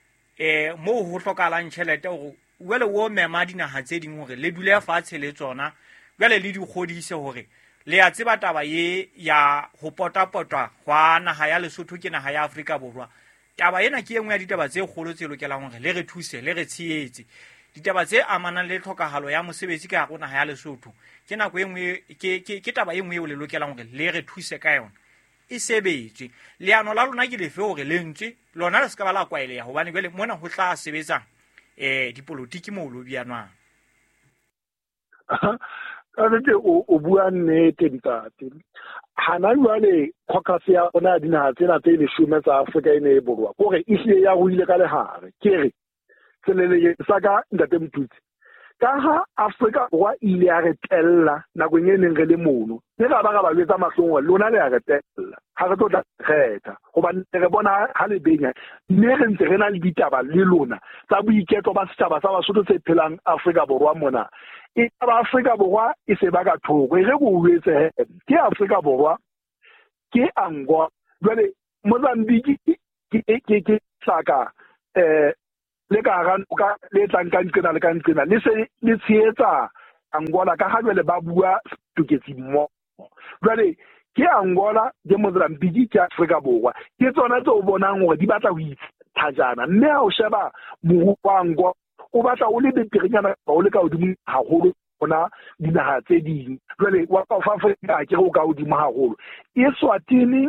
eh moo ho hlokalang tšhelete hore jwale wo mema dinaha tse ding hore le dule fatshe le tsona jwale le di kgodise hore le ya tseba taba ye ya ho potapotwa gwa naha ya Lesotho ke naha ya Afrika Borwa taba ena ke engwe ya ditaba tse kgolo tse lokelang hore le re thuse le re tshiyetse ditaba tse amanang le tlhokagalo ya mosebetsi ka go naha ya Lesotho ke nako engwe ke ke taba engwe e le lokelang hore le re thuse ka yona e sebetse leano la lona ke lefe hore le ntse lona le ska ba la kwaele ya hobane jwale mona ho tla sebetsa eh dipolitiki mo lobianwa a re o o bua nnete ntate hana jwale caucus ya ona dinaha tsena tse leshome tsa Afrika e ne e borwa kore e hlile ya ruile ka lehare ke re tselele sa ka ntate Mthutse ka ha Afrika borwa ile ya re tella nakong e neng re le mono le ga ba ga ba betsa mahlongwa lona le ya re tella ha re tla kgetha goba re bona ha le benya mme re ntse re na le ditaba le lona tsa boiketlo ba setjhaba sa Basotho se phelang Afrika borwa mona e ba Afrika borwa e se ba ka thoko e re go uetse ke Afrika borwa ke Angola jwale Mozambique ke ke ke saka eh le ka ga le tlang ka ntsena le ka ntsena le se le tshetsa Angola ka ha jwale ba bua tuketsi mo jwale ke Angola ke Mozambique ke Afrika borwa ke tsona tse o bonang hore di batla ho ithajana mme ha o sheba moruo wa Angola o batla o le beterenyana ba o le ka hodimo haholo bona dinaha tse ding jwale wa ka fa Afrika ke go ka hodimo haholo Eswatini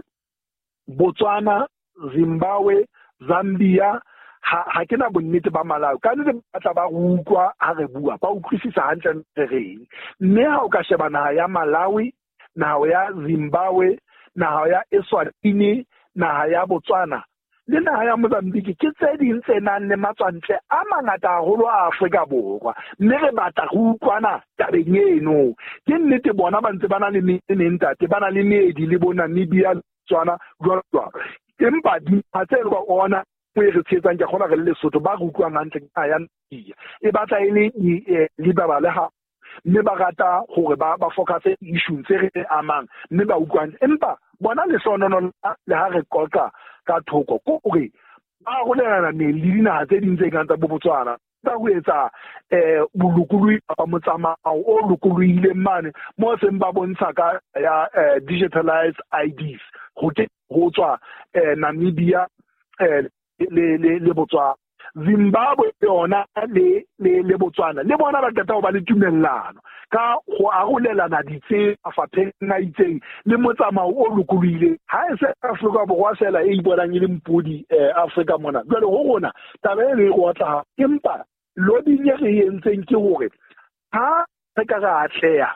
Botswana Zimbabwe Zambia ha ha ke na bonnete ba Malawi ka nne batla ba utlwa ha re bua ba utlwisisa hantle reng mme ha o ka sheba naha ya Malawi naha ya Zimbabwe naha ya Eswatini naha ya Botswana le naha ya Mozambique ke tse ding tse nang le matswantle a mangata haholo a Afrika borwa mme re batla go utlwana tabeng eno ke nnete bona ba ntse bana le menentate bana le meedi le bona Namibia Botswana jwalo empa di patselo ba ona re tsetsang ke gona re le Lesotho ba go utlwang hantle ka ya ntia e batla ile le ba le ha mme ba rata gore ba ba focus issue tse re amang mme ba utlwang empa bona le sonono le ha re qoqa ka thoko ko re ba go lelana ne le dina tse dintse ka tsa Botswana ba go etsa eh bulukului ba motsamao o lukuluile mane mo se mba bontsha ka ya digitalized I Ds go te go tswa Namibia eh le le le Botswana Zimbabwe yona le le le Botswana le bona ba tata ba le tumellano ka go arolelana ditse afapheng na itseng le motsamao o lukuluile ha e se Afrika borwa sela e ibolang ile mpodi Afrika mona jwale go gona taba e re go tla empa lodi nye re yentseng ke hore ha re ka ga atleya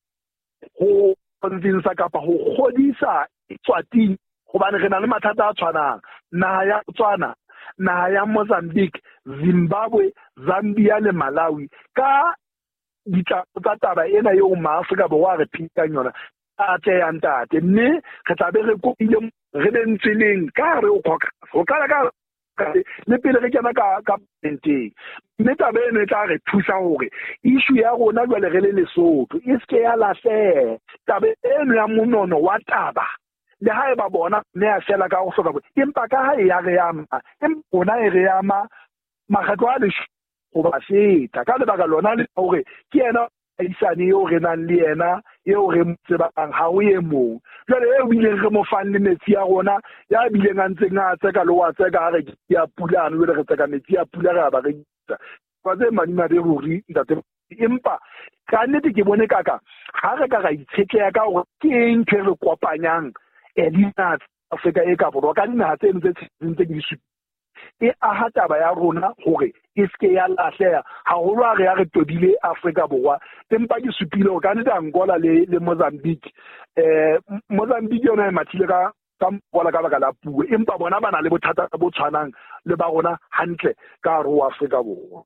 go kontinsa kapa go godisa Eswatini go bane re na le mathata a tshwanang naha ya Botswana naha ya Mozambique Zimbabwe Zambia le Malawi ka ditaba tsa taba ena yo ma Afrika borwa re phikang yona a tseya ntate mme re tlabe re go ile re le ntseleng ka re o khoka go kala ka le pele re kena ka ka pente mme taba eno e tla re thusa hore issue ya rona jwale re le Lesotho e ske ya la se taba eno ya monono wa taba le ha e ba bona ne a fela ka go hloka bo empa ka ha e ya re yama empa bona e re yama magatlo a le go ba feta ka le baka lona le hore ke ena isane yo re nang le ena yo re mtsebang ha o ye mo jwale e bile re mo fan le metsi ya rona ya bile ngantse nga tseka le wa tseka re ya pulana le re tseka metsi ya pula ga ba re tsa ba ze manima de ruri ntate empa ka nnete ke bone kaka ha re ka ga itshetleya ka hore ke eng ke re kopanyang edina Afrika e ka borwa ka dinaha tse ntse ntse di su e aha taba ya rona hore e ske ya lahleha haholo a re ya re tobile Afrika borwa empa ke supile o ka nne Angola le le Mozambique eh Mozambique yona e mathile ka ka mpola ka baka la puo empa bona bana le bothata bo tshwanang le ba rona hantle ka ro Afrika borwa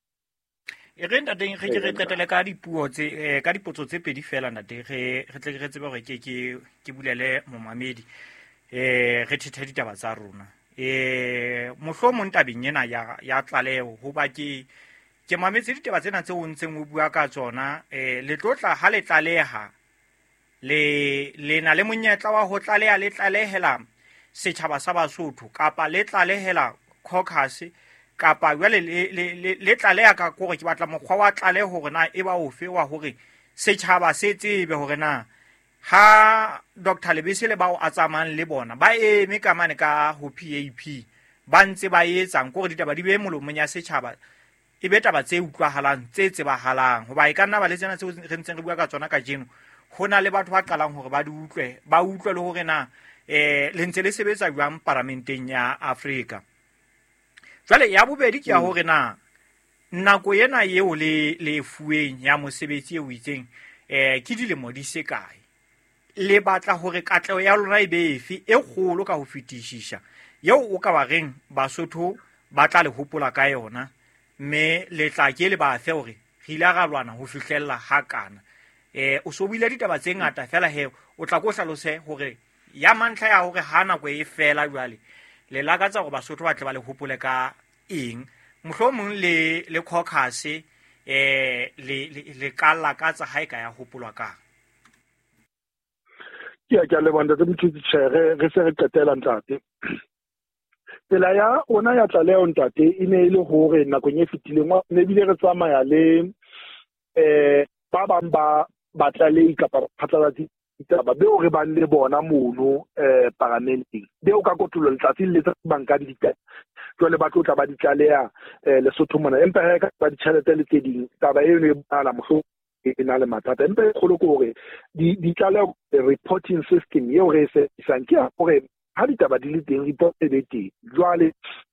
e re ntateng ge ke re qetele ka dipuo tse ka dipotso tse pedi fela ntate ge re tle re tsebe gore ke ke ke bulele momamedi eh re thethe ditaba tsa rona eh mohlomong tabeng ena ya ya tlaleo ho ba ke ke mametse ditaba tsena tse o ntseng o bua ka tsona eh le tlotla ha le tlaleha le le na le monyetla wa ho tlaleha le tlalehela setjhaba sa Basotho kapa le tlalehela caucus kapa jwale le le le tlaleha ka gore ke batla mokgwa wa tlaleho hore na e ba ofe wa hore setjhaba se tsebe hore na ha Doctor Lebese le bao a tsamang le bona ba eme ka mane ka ho P A P ba ntse ba etsang gore ditaba di be molomong ya setjhaba e be taba tse utlwahalang tse tsebahalang hoba e ka nna ba le tsena tse re ntseng re bua ka tsona ka jeno hona le batho ba qalang hore ba di utlwe ba utlwe le hore na eh le ntse le sebetsa jwang parlamenteng ya Afrika jwale ya bobedi ke ya hore na nako yena yeo le le fueng ya mosebetsi e o itseng eh ke dilemo di se kae le batla hore katleo ya lona e be efe e kgolo ka ho fetishisha yeo o ka ba reng Basotho ba tla le hopola ka yona, mme le tla ke le ba fe hore re ile ga lwana ho fihlella hakana. eh o so buile ditaba tse ngata fela he o tla go hlalose hore ya mantla ya hore ha nako e fela jwale le lakatsa go Basotho ba tle ba le hopole ka eng, mohlomong le le caucus eh le le ka lakatsa ha e ka ya hopolwa ka ke a le banda tse mthutse re se re qetela ntate pela ya ona ya tla leo ntate ine ile hore nakong e fetileng ne bile re tsamaya le eh ba bang ba batlalei kapa phatlalatsi taba beo re bang le bona mono eh paramenting beo ka kotulo letsatsi le tsa banka di ditaba jole ba tlotla ba ditlaleya eh Lesotho mona empa ha ka ba ditšhelete le tse ding taba eo ne bala moso e na le mathata empa kgolo ko hore di ditlaleya reporting system eo re se sanke hore ha ditaba di le teng report e teng jwale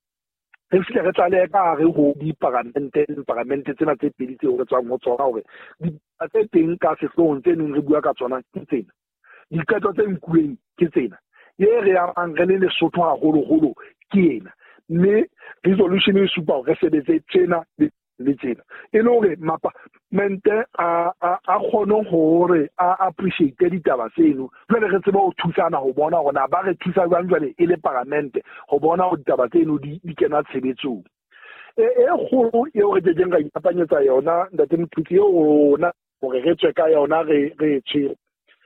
re file re tlaleya ka re ho di paramente paramente tsena tse pedi tse re tswang ho tsona hore di tse teng ka sehlong tse neng re bua ka tsona ke tsena dikato tse nkuweng ke tsena ye re ya re le Lesotho haholo holo ke ena mme resolution e supa re sebetse tsena le tsena e le hore mapa mente a a kgono hore a appreciate ditaba tseno jwale re tseba ho thusana ho bona hore na ba re thusa jwang jwale e le parliament ho bona ho ditaba tseno di di kena tshebetsong e e kgolo e re jeng ga ipapanyetsa yona ntate mothuti eo ona hore re tswe ka yona re re tshire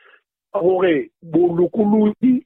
hore bolokologi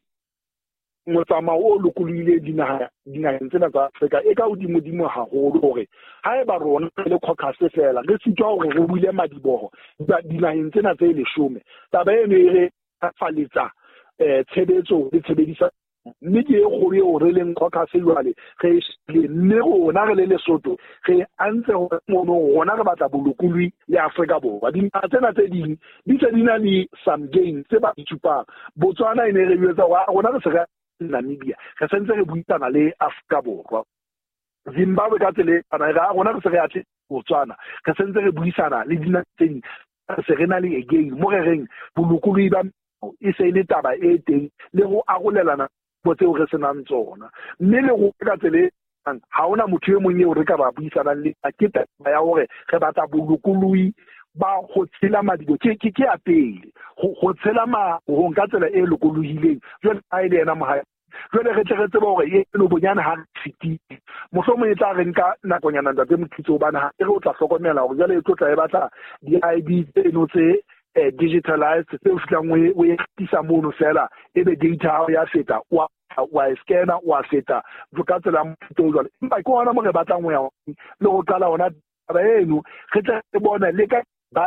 motsama o lokolile dinaha dinaheng tsena tsa Afrika e ka hodimo dimo haholo hore ha e ba rona le caucus fela re sitwa hore re buile madiboho dinaheng tsena tse leshome taba eno e re faletsa eh tshebetso le tshebedisa mme ke e kgolo eo re leng caucus jwale re le mme rona re le Lesotho re antse ho mono rona re batla bolokologi le Afrika Borwa dinaha tsena tse ding di tse dina le some gains tse ba ditsupa Botswana ene re yetsa rona re se re Namibia re sentse re buisana le Afrika Borwa Zimbabwe ka tsele ana ga rona re se re a tle Botswana re sentse re buisana le dinaha tse ding se re na le again mo re reng bolokologi ba e se ile taba e teng le go agolelana botse o re senang tsona mme le go ka tsele ha ona motho e mong eo re ka ba buisana le ke taba ya hore re batla bolokologi ba go tshela madibo ke ke ke a pele go tshela ma go nka tsela e lokolohileng jwale a ile ena moha jwale re tle re tseba hore e no bonyana ha fiti moso mo e tla re nka nakonyana ntate mothuso bana ha re o tla hlokomela hore jwale e tlo tla e batla di I D tse no tse eh digitalized tse o fitlang we we tisa mono fela e be data ya feta wa wa scanner wa feta ka tsela motho jwale empa ko ona mo re batlang ho ya le go qala ona ba eno re tla bona le ka ba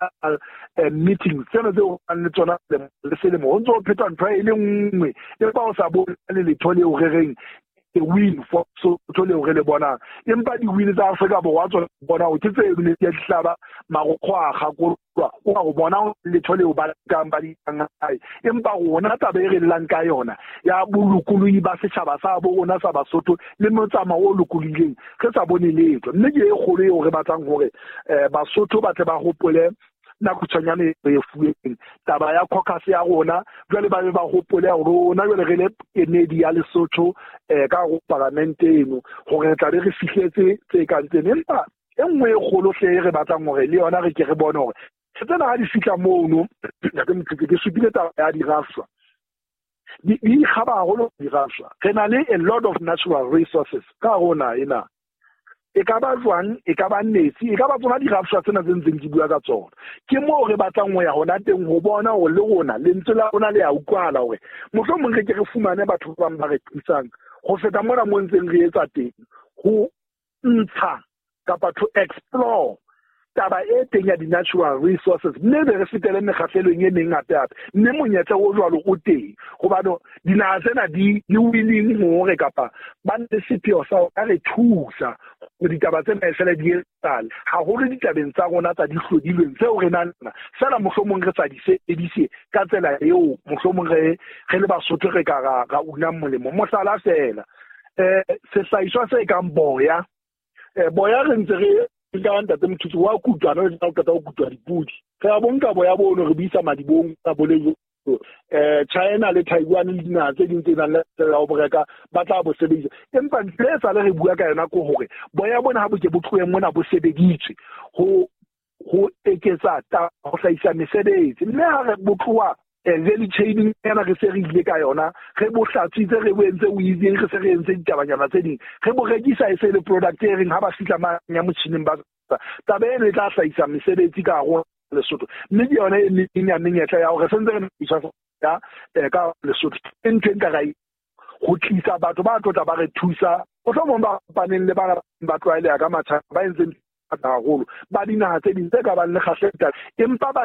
meeting tsena tse o le tsona le selemo o ntso pheta ntwa e le nngwe e ba o sa bona le le thole o re reng e win for so thole o re le bona empa di win tsa Afrika Borwa tsona bona o tse le ya dihlaba maro khwa ga go o go bona le thole o ba ka ba di ngai empa rona taba e re llang ka yona ya bolokologi ba setšhaba sa bo rona sa Basotho le motsama o lokolileng re sa bone letho mme ke e kgolo e o re batlang hore Basotho ba tle ba hopole na kutshanyane e fueng taba ya caucus ya rona jwale ba ba hopole ya rona jwale re le enedi ya Lesotho eh ka go parliament eno gore tla re fihletse tse ka ntse empa enngwe e kgolo hle re batlang hore le yona re ke re bone hore tsena ga di fitla mono ya ke motho ke supile taba ya di rafsa di di khaba holo di rafsa re na le a lot of natural resources ka rona ena e ka ba jwang e ka ba nnetsi e ka ba tsona di rafsa tsena tse ntseng di bua ka tsona ke mo re batlang ho ya hona teng ho bona ho le rona le ntse la rona le ya ukwala hore motho mo re ke re fumane batho ba ba re tlisang go feta mona mo ntseng re etsa teng ho ntsha kapa to explore taba e teng ya di natural resources mme be re fitele mekgahlelong e neng ngata mme monyetla o jwalo o teng go ba no dinaha tsena di di willing hore kapa ba ne sepio sa ka re thusa go ditaba tsena e fela di etsala ha ho le ditabeng tsa rona tsa di hlodilweng tseo re nana fela mohlomong re tsa di se edise ka tsela eo mohlomong re re le Basotho re ka ga ga una molemo mohlala fela eh se saiswa se ka boya eh boya re ntse re ka ntate mothusi wa kutwana le ka ka kutwa dipudi re a bonka boya bono re bisa madibong ka boleng eh China le Taiwan le dinaha tse ding tse nang le tsela o boreka ba tla bo sebedisa empa ntse sa le re bua ka yona ko hore boya bona ha bo ke bo tloeng mona bo sebeditswe ho ho eketsa ta ho hlaisa mesebetsi mme ha re botloa value chain ena re se re ile ka yona re bo hlatsitse re boentse o easy re se re entse ditabanyana tse ding re bo rekisa e se le product e reng ha ba fitla ma nya motšhineng ba tabe e tla hlaisa mesebetsi ka go Lesotho mme di yona e nya menyetla ya hore sentse re isa ya ka Lesotho enteng ka gai go tlisa batho ba tlotla ba re thusa o tlo mo ba paneng le ba ba tlwaele ka matha ba entse haholo ba dinaha tse ding tse ka ba le kgahleta empa